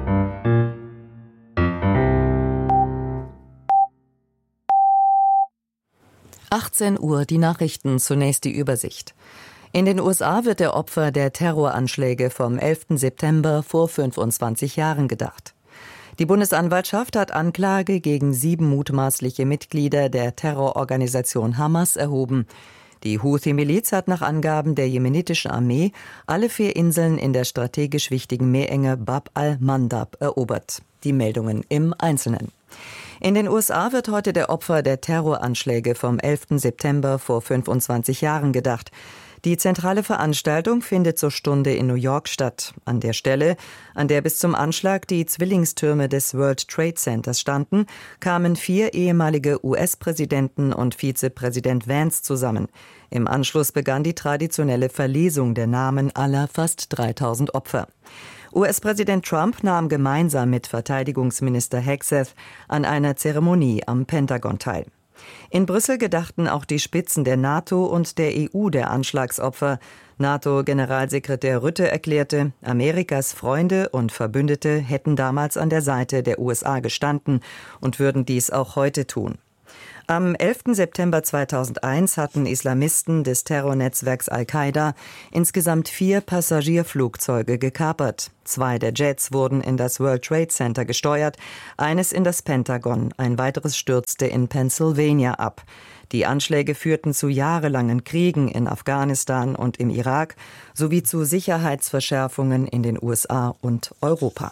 Uhr, die Nachrichten, zunächst die Übersicht. In den USA wird der Opfer der Terroranschläge vom 11. September vor 25 Jahren gedacht. Die Bundesanwaltschaft hat Anklage gegen 7 mutmaßliche Mitglieder der Terrororganisation Hamas erhoben. Die Houthi-Miliz hat nach Angaben der jemenitischen Armee alle 4 Inseln in der strategisch wichtigen Meerenge Bab al-Mandab erobert. Die Meldungen im Einzelnen. In den USA wird heute der Opfer der Terroranschläge vom 11. September vor 25 Jahren gedacht. Die zentrale Veranstaltung findet zur Stunde in New York statt. An der Stelle, an der bis zum Anschlag die Zwillingstürme des World Trade Centers standen, kamen 4 ehemalige US-Präsidenten und Vizepräsident Vance zusammen. Im Anschluss begann die traditionelle Verlesung der Namen aller fast 3000 Opfer. US-Präsident Trump nahm gemeinsam mit Verteidigungsminister Hegseth an einer Zeremonie am Pentagon teil. In Brüssel gedachten auch die Spitzen der NATO und der EU der Anschlagsopfer. NATO-Generalsekretär Rutte erklärte, Amerikas Freunde und Verbündete hätten damals an der Seite der USA gestanden und würden dies auch heute tun. Am 11. September 2001 hatten Islamisten des Terrornetzwerks Al-Qaida insgesamt 4 Passagierflugzeuge gekapert. 2 der Jets wurden in das World Trade Center gesteuert, eines in das Pentagon, ein weiteres stürzte in Pennsylvania ab. Die Anschläge führten zu jahrelangen Kriegen in Afghanistan und im Irak sowie zu Sicherheitsverschärfungen in den USA und Europa.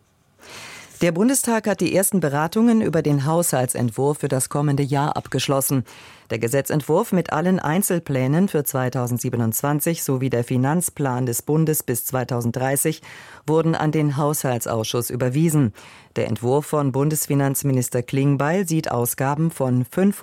Der Bundestag hat die ersten Beratungen über den Haushaltsentwurf für das kommende Jahr abgeschlossen. Der Gesetzentwurf mit allen Einzelplänen für 2027 sowie der Finanzplan des Bundes bis 2030 wurden an den Haushaltsausschuss überwiesen. Der Entwurf von Bundesfinanzminister Klingbeil sieht Ausgaben von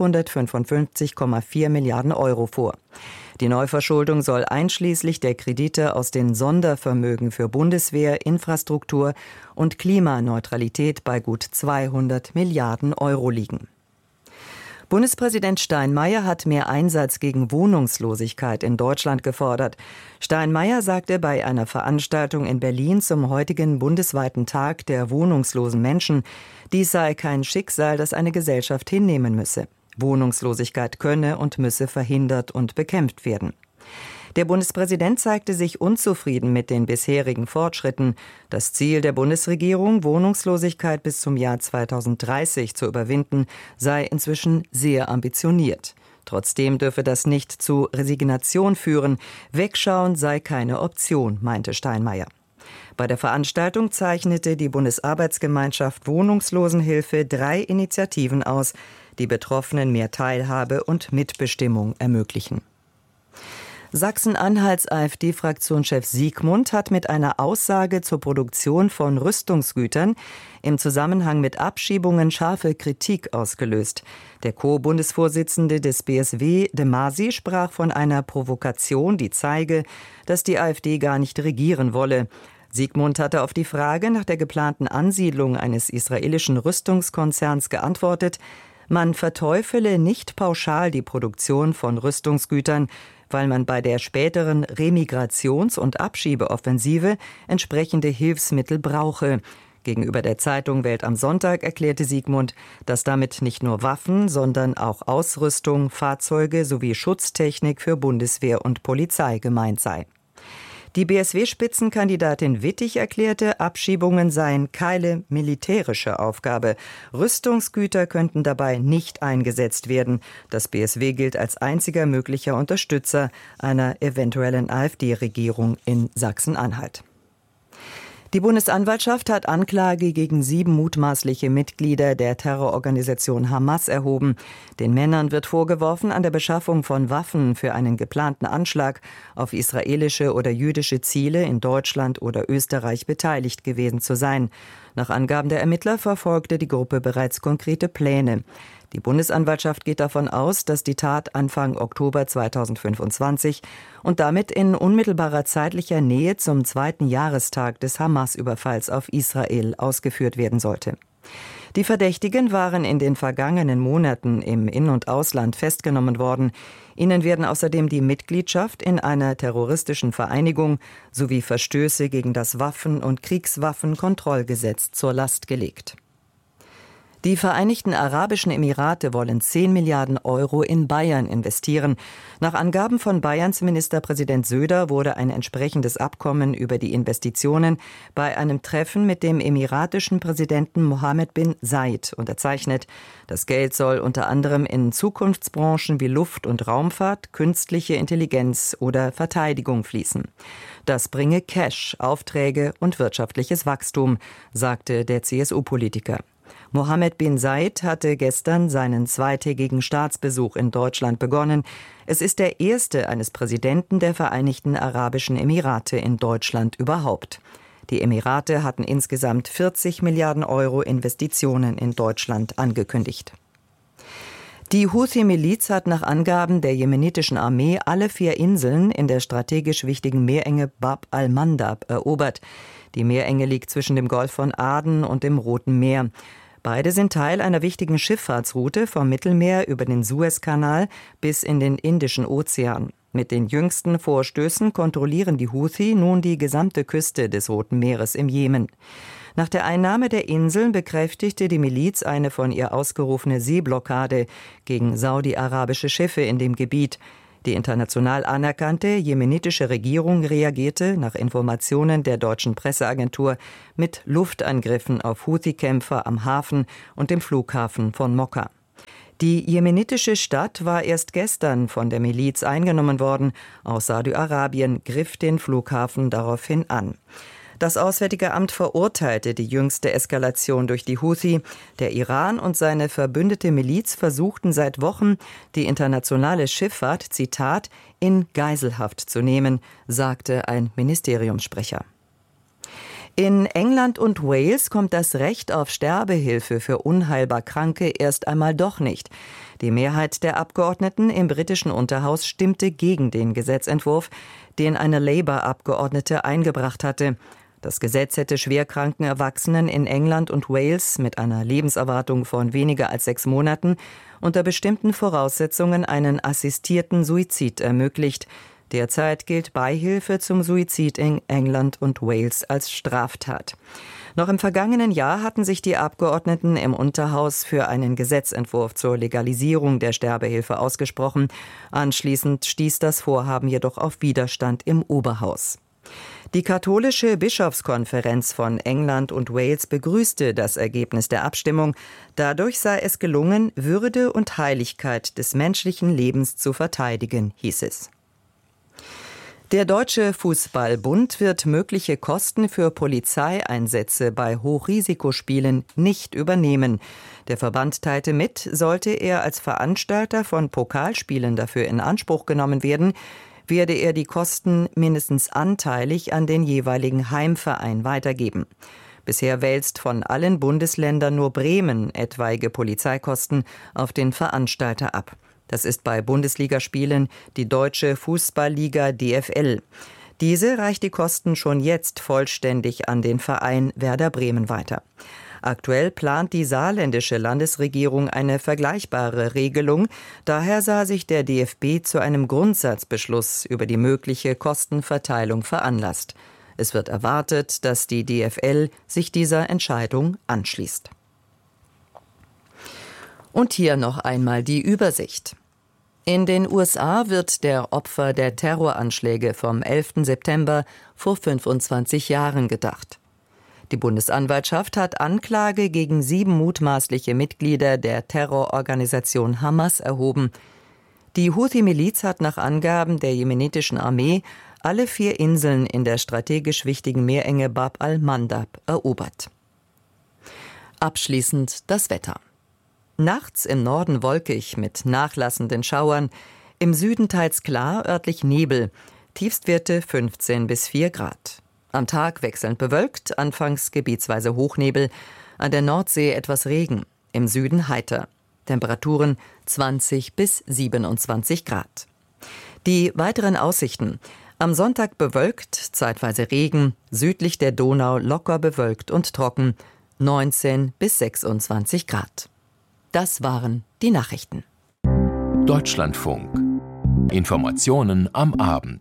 555,4 Milliarden Euro vor. Die Neuverschuldung soll einschließlich der Kredite aus den Sondervermögen für Bundeswehr, Infrastruktur und Klimaneutralität bei gut 200 Milliarden Euro liegen. Bundespräsident Steinmeier hat mehr Einsatz gegen Wohnungslosigkeit in Deutschland gefordert. Steinmeier sagte bei einer Veranstaltung in Berlin zum heutigen bundesweiten Tag der wohnungslosen Menschen, dies sei kein Schicksal, das eine Gesellschaft hinnehmen müsse. Wohnungslosigkeit könne und müsse verhindert und bekämpft werden. Der Bundespräsident zeigte sich unzufrieden mit den bisherigen Fortschritten. Das Ziel der Bundesregierung, Wohnungslosigkeit bis zum Jahr 2030 zu überwinden, sei inzwischen sehr ambitioniert. Trotzdem dürfe das nicht zu Resignation führen. Wegschauen sei keine Option, meinte Steinmeier. Bei der Veranstaltung zeichnete die Bundesarbeitsgemeinschaft Wohnungslosenhilfe 3 Initiativen aus, die Betroffenen mehr Teilhabe und Mitbestimmung ermöglichen. Sachsen-Anhalts AfD-Fraktionschef Siegmund hat mit einer Aussage zur Produktion von Rüstungsgütern im Zusammenhang mit Abschiebungen scharfe Kritik ausgelöst. Der Co-Bundesvorsitzende des BSW, de Masi, sprach von einer Provokation, die zeige, dass die AfD gar nicht regieren wolle. Siegmund hatte auf die Frage nach der geplanten Ansiedlung eines israelischen Rüstungskonzerns geantwortet, man verteufele nicht pauschal die Produktion von Rüstungsgütern, weil man bei der späteren Remigrations- und Abschiebeoffensive entsprechende Hilfsmittel brauche. Gegenüber der Zeitung Welt am Sonntag erklärte Siegmund, dass damit nicht nur Waffen, sondern auch Ausrüstung, Fahrzeuge sowie Schutztechnik für Bundeswehr und Polizei gemeint sei. Die BSW-Spitzenkandidatin Wittig erklärte, Abschiebungen seien keine militärische Aufgabe. Rüstungsgüter könnten dabei nicht eingesetzt werden. Das BSW gilt als einziger möglicher Unterstützer einer eventuellen AfD-Regierung in Sachsen-Anhalt. Die Bundesanwaltschaft hat Anklage gegen 7 mutmaßliche Mitglieder der Terrororganisation Hamas erhoben. Den Männern wird vorgeworfen, an der Beschaffung von Waffen für einen geplanten Anschlag auf israelische oder jüdische Ziele in Deutschland oder Österreich beteiligt gewesen zu sein. Nach Angaben der Ermittler verfolgte die Gruppe bereits konkrete Pläne. Die Bundesanwaltschaft geht davon aus, dass die Tat Anfang Oktober 2025 und damit in unmittelbarer zeitlicher Nähe zum 2. Jahrestag des Hamas-Überfalls auf Israel ausgeführt werden sollte. Die Verdächtigen waren in den vergangenen Monaten im In- und Ausland festgenommen worden. Ihnen werden außerdem die Mitgliedschaft in einer terroristischen Vereinigung sowie Verstöße gegen das Waffen- und Kriegswaffenkontrollgesetz zur Last gelegt. Die Vereinigten Arabischen Emirate wollen 10 Milliarden Euro in Bayern investieren. Nach Angaben von Bayerns Ministerpräsident Söder wurde ein entsprechendes Abkommen über die Investitionen bei einem Treffen mit dem emiratischen Präsidenten Mohammed bin Zayed unterzeichnet. Das Geld soll unter anderem in Zukunftsbranchen wie Luft- und Raumfahrt, künstliche Intelligenz oder Verteidigung fließen. Das bringe Cash, Aufträge und wirtschaftliches Wachstum, sagte der CSU-Politiker. Mohammed bin Zayed hatte gestern seinen zweitägigen Staatsbesuch in Deutschland begonnen. Es ist der erste eines Präsidenten der Vereinigten Arabischen Emirate in Deutschland überhaupt. Die Emirate hatten insgesamt 40 Milliarden Euro Investitionen in Deutschland angekündigt. Die Houthi-Miliz hat nach Angaben der jemenitischen Armee alle 4 Inseln in der strategisch wichtigen Meerenge Bab al-Mandab erobert. Die Meerenge liegt zwischen dem Golf von Aden und dem Roten Meer. Beide sind Teil einer wichtigen Schifffahrtsroute vom Mittelmeer über den Suezkanal bis in den Indischen Ozean. Mit den jüngsten Vorstößen kontrollieren die Houthi nun die gesamte Küste des Roten Meeres im Jemen. Nach der Einnahme der Inseln bekräftigte die Miliz eine von ihr ausgerufene Seeblockade gegen saudi-arabische Schiffe in dem Gebiet. Die international anerkannte jemenitische Regierung reagierte nach Informationen der deutschen Presseagentur mit Luftangriffen auf Houthi-Kämpfer am Hafen und dem Flughafen von Mokka. Die jemenitische Stadt war erst gestern von der Miliz eingenommen worden. Aus Saudi-Arabien griff den Flughafen daraufhin an. Das Auswärtige Amt verurteilte die jüngste Eskalation durch die Houthi. Der Iran und seine verbündete Miliz versuchten seit Wochen, die internationale Schifffahrt, Zitat, in Geiselhaft zu nehmen, sagte ein Ministeriumssprecher. In England und Wales kommt das Recht auf Sterbehilfe für unheilbar Kranke erst einmal doch nicht. Die Mehrheit der Abgeordneten im britischen Unterhaus stimmte gegen den Gesetzentwurf, den eine Labour-Abgeordnete eingebracht hatte. Das Gesetz hätte schwerkranken Erwachsenen in England und Wales mit einer Lebenserwartung von weniger als 6 Monaten unter bestimmten Voraussetzungen einen assistierten Suizid ermöglicht. Derzeit gilt Beihilfe zum Suizid in England und Wales als Straftat. Noch im vergangenen Jahr hatten sich die Abgeordneten im Unterhaus für einen Gesetzentwurf zur Legalisierung der Sterbehilfe ausgesprochen. Anschließend stieß das Vorhaben jedoch auf Widerstand im Oberhaus. Die katholische Bischofskonferenz von England und Wales begrüßte das Ergebnis der Abstimmung. Dadurch sei es gelungen, Würde und Heiligkeit des menschlichen Lebens zu verteidigen, hieß es. Der Deutsche Fußball-Bund wird mögliche Kosten für Polizeieinsätze bei Hochrisikospielen nicht übernehmen. Der Verband teilte mit, sollte er als Veranstalter von Pokalspielen dafür in Anspruch genommen werden, werde er die Kosten mindestens anteilig an den jeweiligen Heimverein weitergeben. Bisher wälzt von allen Bundesländern nur Bremen etwaige Polizeikosten auf den Veranstalter ab. Das ist bei Bundesligaspielen die Deutsche Fußballliga DFL. Diese reicht die Kosten schon jetzt vollständig an den Verein Werder Bremen weiter. Aktuell plant die saarländische Landesregierung eine vergleichbare Regelung. Daher sah sich der DFB zu einem Grundsatzbeschluss über die mögliche Kostenverteilung veranlasst. Es wird erwartet, dass die DFL sich dieser Entscheidung anschließt. Und hier noch einmal die Übersicht. In den USA wird der Opfer der Terroranschläge vom 11. September vor 25 Jahren gedacht. Die Bundesanwaltschaft hat Anklage gegen 7 mutmaßliche Mitglieder der Terrororganisation Hamas erhoben. Die Houthi-Miliz hat nach Angaben der jemenitischen Armee alle 4 Inseln in der strategisch wichtigen Meerenge Bab al-Mandab erobert. Abschließend das Wetter. Nachts im Norden wolkig mit nachlassenden Schauern, im Süden teils klar, örtlich Nebel, Tiefstwerte 15 bis 4 Grad. Am Tag wechselnd bewölkt, anfangs gebietsweise Hochnebel, an der Nordsee etwas Regen, im Süden heiter. Temperaturen 20 bis 27 Grad. Die weiteren Aussichten: Am Sonntag bewölkt, zeitweise Regen, südlich der Donau locker bewölkt und trocken, 19 bis 26 Grad. Das waren die Nachrichten. Deutschlandfunk. Informationen am Abend.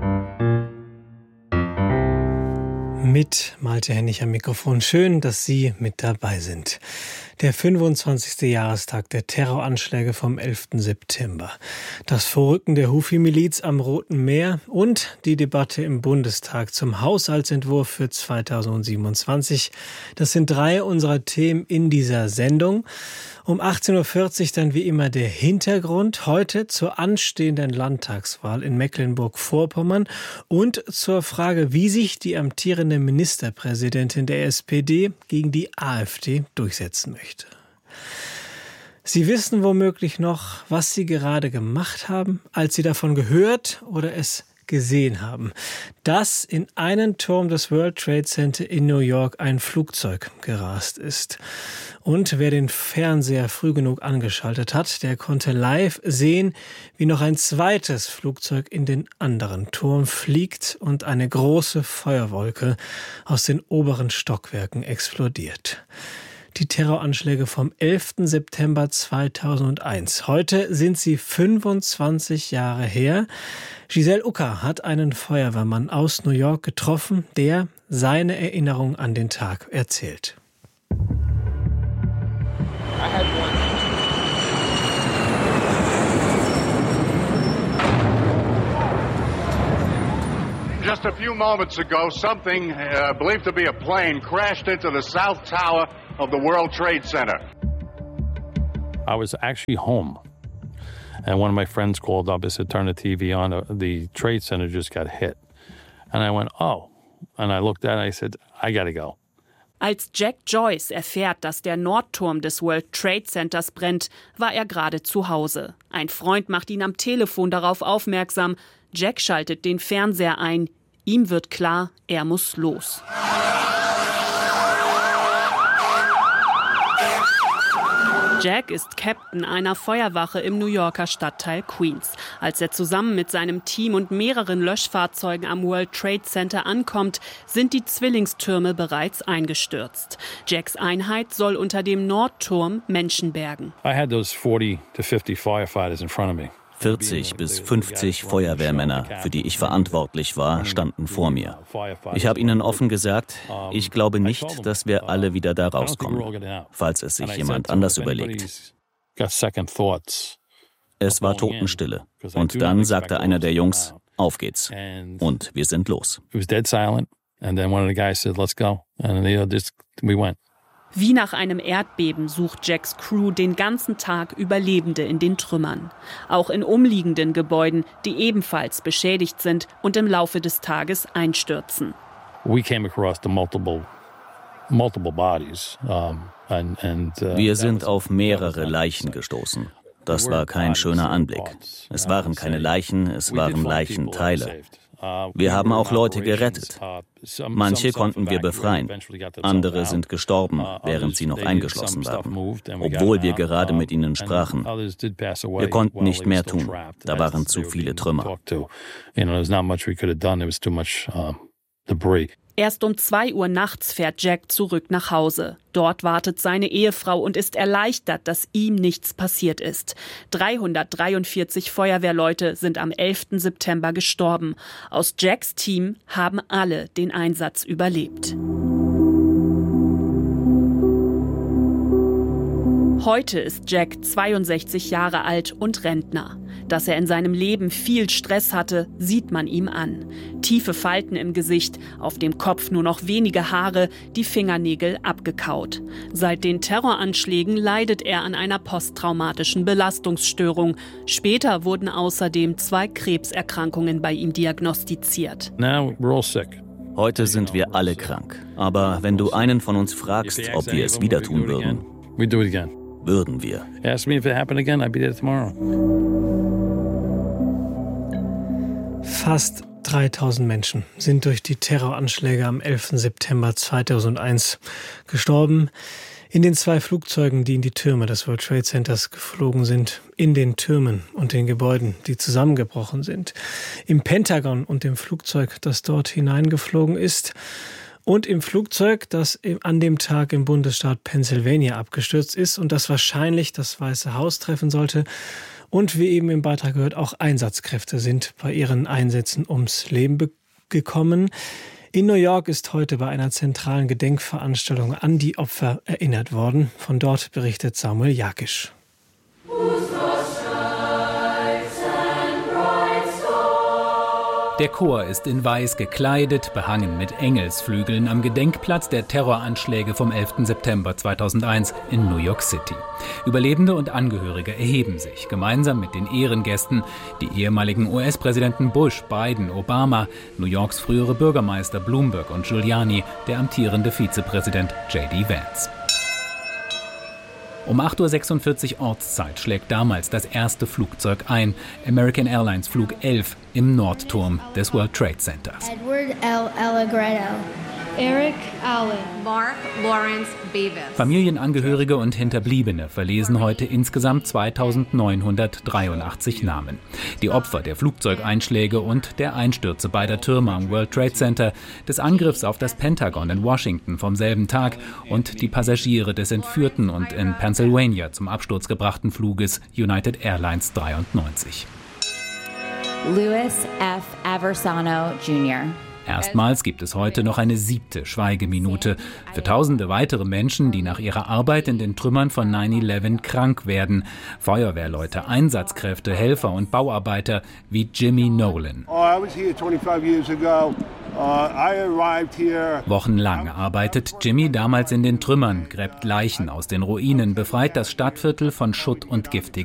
Mit Malte Hennig am Mikrofon. Schön, dass Sie mit dabei sind. Der 25. Jahrestag der Terroranschläge vom 11. September. Das Vorrücken der Houthi-Miliz am Roten Meer und die Debatte im Bundestag zum Haushaltsentwurf für 2027. Das sind 3 unserer Themen in dieser Sendung. Um 18.40 Uhr dann wie immer der Hintergrund, heute zur anstehenden Landtagswahl in Mecklenburg-Vorpommern und zur Frage, wie sich die amtierende eine Ministerpräsidentin der SPD gegen die AfD durchsetzen möchte. Sie wissen womöglich noch, was Sie gerade gemacht haben, als Sie davon gehört oder es gesehen haben, dass in einen Turm des World Trade Center in New York ein Flugzeug gerast ist. Und wer den Fernseher früh genug angeschaltet hat, der konnte live sehen, wie noch ein zweites Flugzeug in den anderen Turm fliegt und eine große Feuerwolke aus den oberen Stockwerken explodiert. Die Terroranschläge vom 11. September 2001. Heute sind sie 25 Jahre her. Giselle Ucker hat einen Feuerwehrmann aus New York getroffen, der seine Erinnerung an den Tag erzählt. Just a few moments ago, something believed to be a plane crashed into the South Tower of the World Trade Center. I was actually home, and one of my friends called up and said, "Turn the TV on. The Trade Center just got hit." And I went, "Oh," and I looked at it and I said, "I gotta go." Als Jack Joyce erfährt, dass der Nordturm des World Trade Centers brennt, war er gerade zu Hause. Ein Freund macht ihn am Telefon darauf aufmerksam. Jack schaltet den Fernseher ein. Ihm wird klar, er muss los. Jack ist Captain einer Feuerwache im New Yorker Stadtteil Queens. Als er zusammen mit seinem Team und mehreren Löschfahrzeugen am World Trade Center ankommt, sind die Zwillingstürme bereits eingestürzt. Jacks Einheit soll unter dem Nordturm Menschen bergen. I had those 40 to 50 firefighters in front of me. 40 bis 50 Feuerwehrmänner, für die ich verantwortlich war, standen vor mir. Ich habe ihnen offen gesagt, ich glaube nicht, dass wir alle wieder da rauskommen, falls es sich jemand anders überlegt. Es war Totenstille. Und dann sagte einer der Jungs, auf geht's. Und wir sind los. Wie nach einem Erdbeben sucht Jacks Crew den ganzen Tag Überlebende in den Trümmern. Auch in umliegenden Gebäuden, die ebenfalls beschädigt sind und im Laufe des Tages einstürzen. We came across the multiple bodies. Wir sind auf mehrere Leichen gestoßen. Das war kein schöner Anblick. Es waren keine Leichen, es waren Leichenteile. Wir haben auch Leute gerettet. Manche konnten wir befreien. Andere sind gestorben, während sie noch eingeschlossen waren, obwohl wir gerade mit ihnen sprachen. Wir konnten nicht mehr tun. Da waren zu viele Trümmer. Erst um 2 Uhr nachts fährt Jack zurück nach Hause. Dort wartet seine Ehefrau und ist erleichtert, dass ihm nichts passiert ist. 343 Feuerwehrleute sind am 11. September gestorben. Aus Jacks Team haben alle den Einsatz überlebt. Heute ist Jack 62 Jahre alt und Rentner. Dass er in seinem Leben viel Stress hatte, sieht man ihm an. Tiefe Falten im Gesicht, auf dem Kopf nur noch wenige Haare, die Fingernägel abgekaut. Seit den Terroranschlägen leidet er an einer posttraumatischen Belastungsstörung. Später wurden außerdem 2 Krebserkrankungen bei ihm diagnostiziert. Now we're all sick. Heute sind wir alle krank. Aber wenn du einen von uns fragst, ob wir es wieder tun würden, würden wir. Ask me if it happened again, I'd be there tomorrow. Fast 3000 Menschen sind durch die Terroranschläge am 11. September 2001 gestorben. In den 2 Flugzeugen, die in die Türme des World Trade Centers geflogen sind, in den Türmen und den Gebäuden, die zusammengebrochen sind, im Pentagon und dem Flugzeug, das dort hineingeflogen ist, und im Flugzeug, das an dem Tag im Bundesstaat Pennsylvania abgestürzt ist und das wahrscheinlich das Weiße Haus treffen sollte. Und wie eben im Beitrag gehört, auch Einsatzkräfte sind bei ihren Einsätzen ums Leben gekommen. In New York ist heute bei einer zentralen Gedenkveranstaltung an die Opfer erinnert worden. Von dort berichtet Samuel Jakisch. Der Chor ist in weiß gekleidet, behangen mit Engelsflügeln am Gedenkplatz der Terroranschläge vom 11. September 2001 in New York City. Überlebende und Angehörige erheben sich, gemeinsam mit den Ehrengästen, die ehemaligen US-Präsidenten Bush, Biden, Obama, New Yorks frühere Bürgermeister Bloomberg und Giuliani, der amtierende Vizepräsident J.D. Vance. Um 8:46 Uhr Ortszeit schlägt damals das erste Flugzeug ein, American Airlines Flug 11 im Nordturm des World Trade Centers. Edward L. Allegretto. Eric Allen. Mark Lawrence Beavis. Familienangehörige und Hinterbliebene verlesen heute insgesamt 2983 Namen. Die Opfer der Flugzeugeinschläge und der Einstürze beider Türme am World Trade Center, des Angriffs auf das Pentagon in Washington vom selben Tag und die Passagiere des entführten und in Pennsylvania zum Absturz gebrachten Fluges United Airlines 93. Louis F. Aversano Jr. Erstmals gibt es heute noch eine 7. Schweigeminute für tausende weitere Menschen, die nach ihrer Arbeit in den Trümmern von 9/11 krank werden. Feuerwehrleute, Einsatzkräfte, Helfer und Bauarbeiter wie Jimmy Nolan. Wochenlang arbeitet Jimmy damals in den Trümmern, gräbt Leichen aus den Ruinen, befreit das Stadtviertel von Schutt und giftiger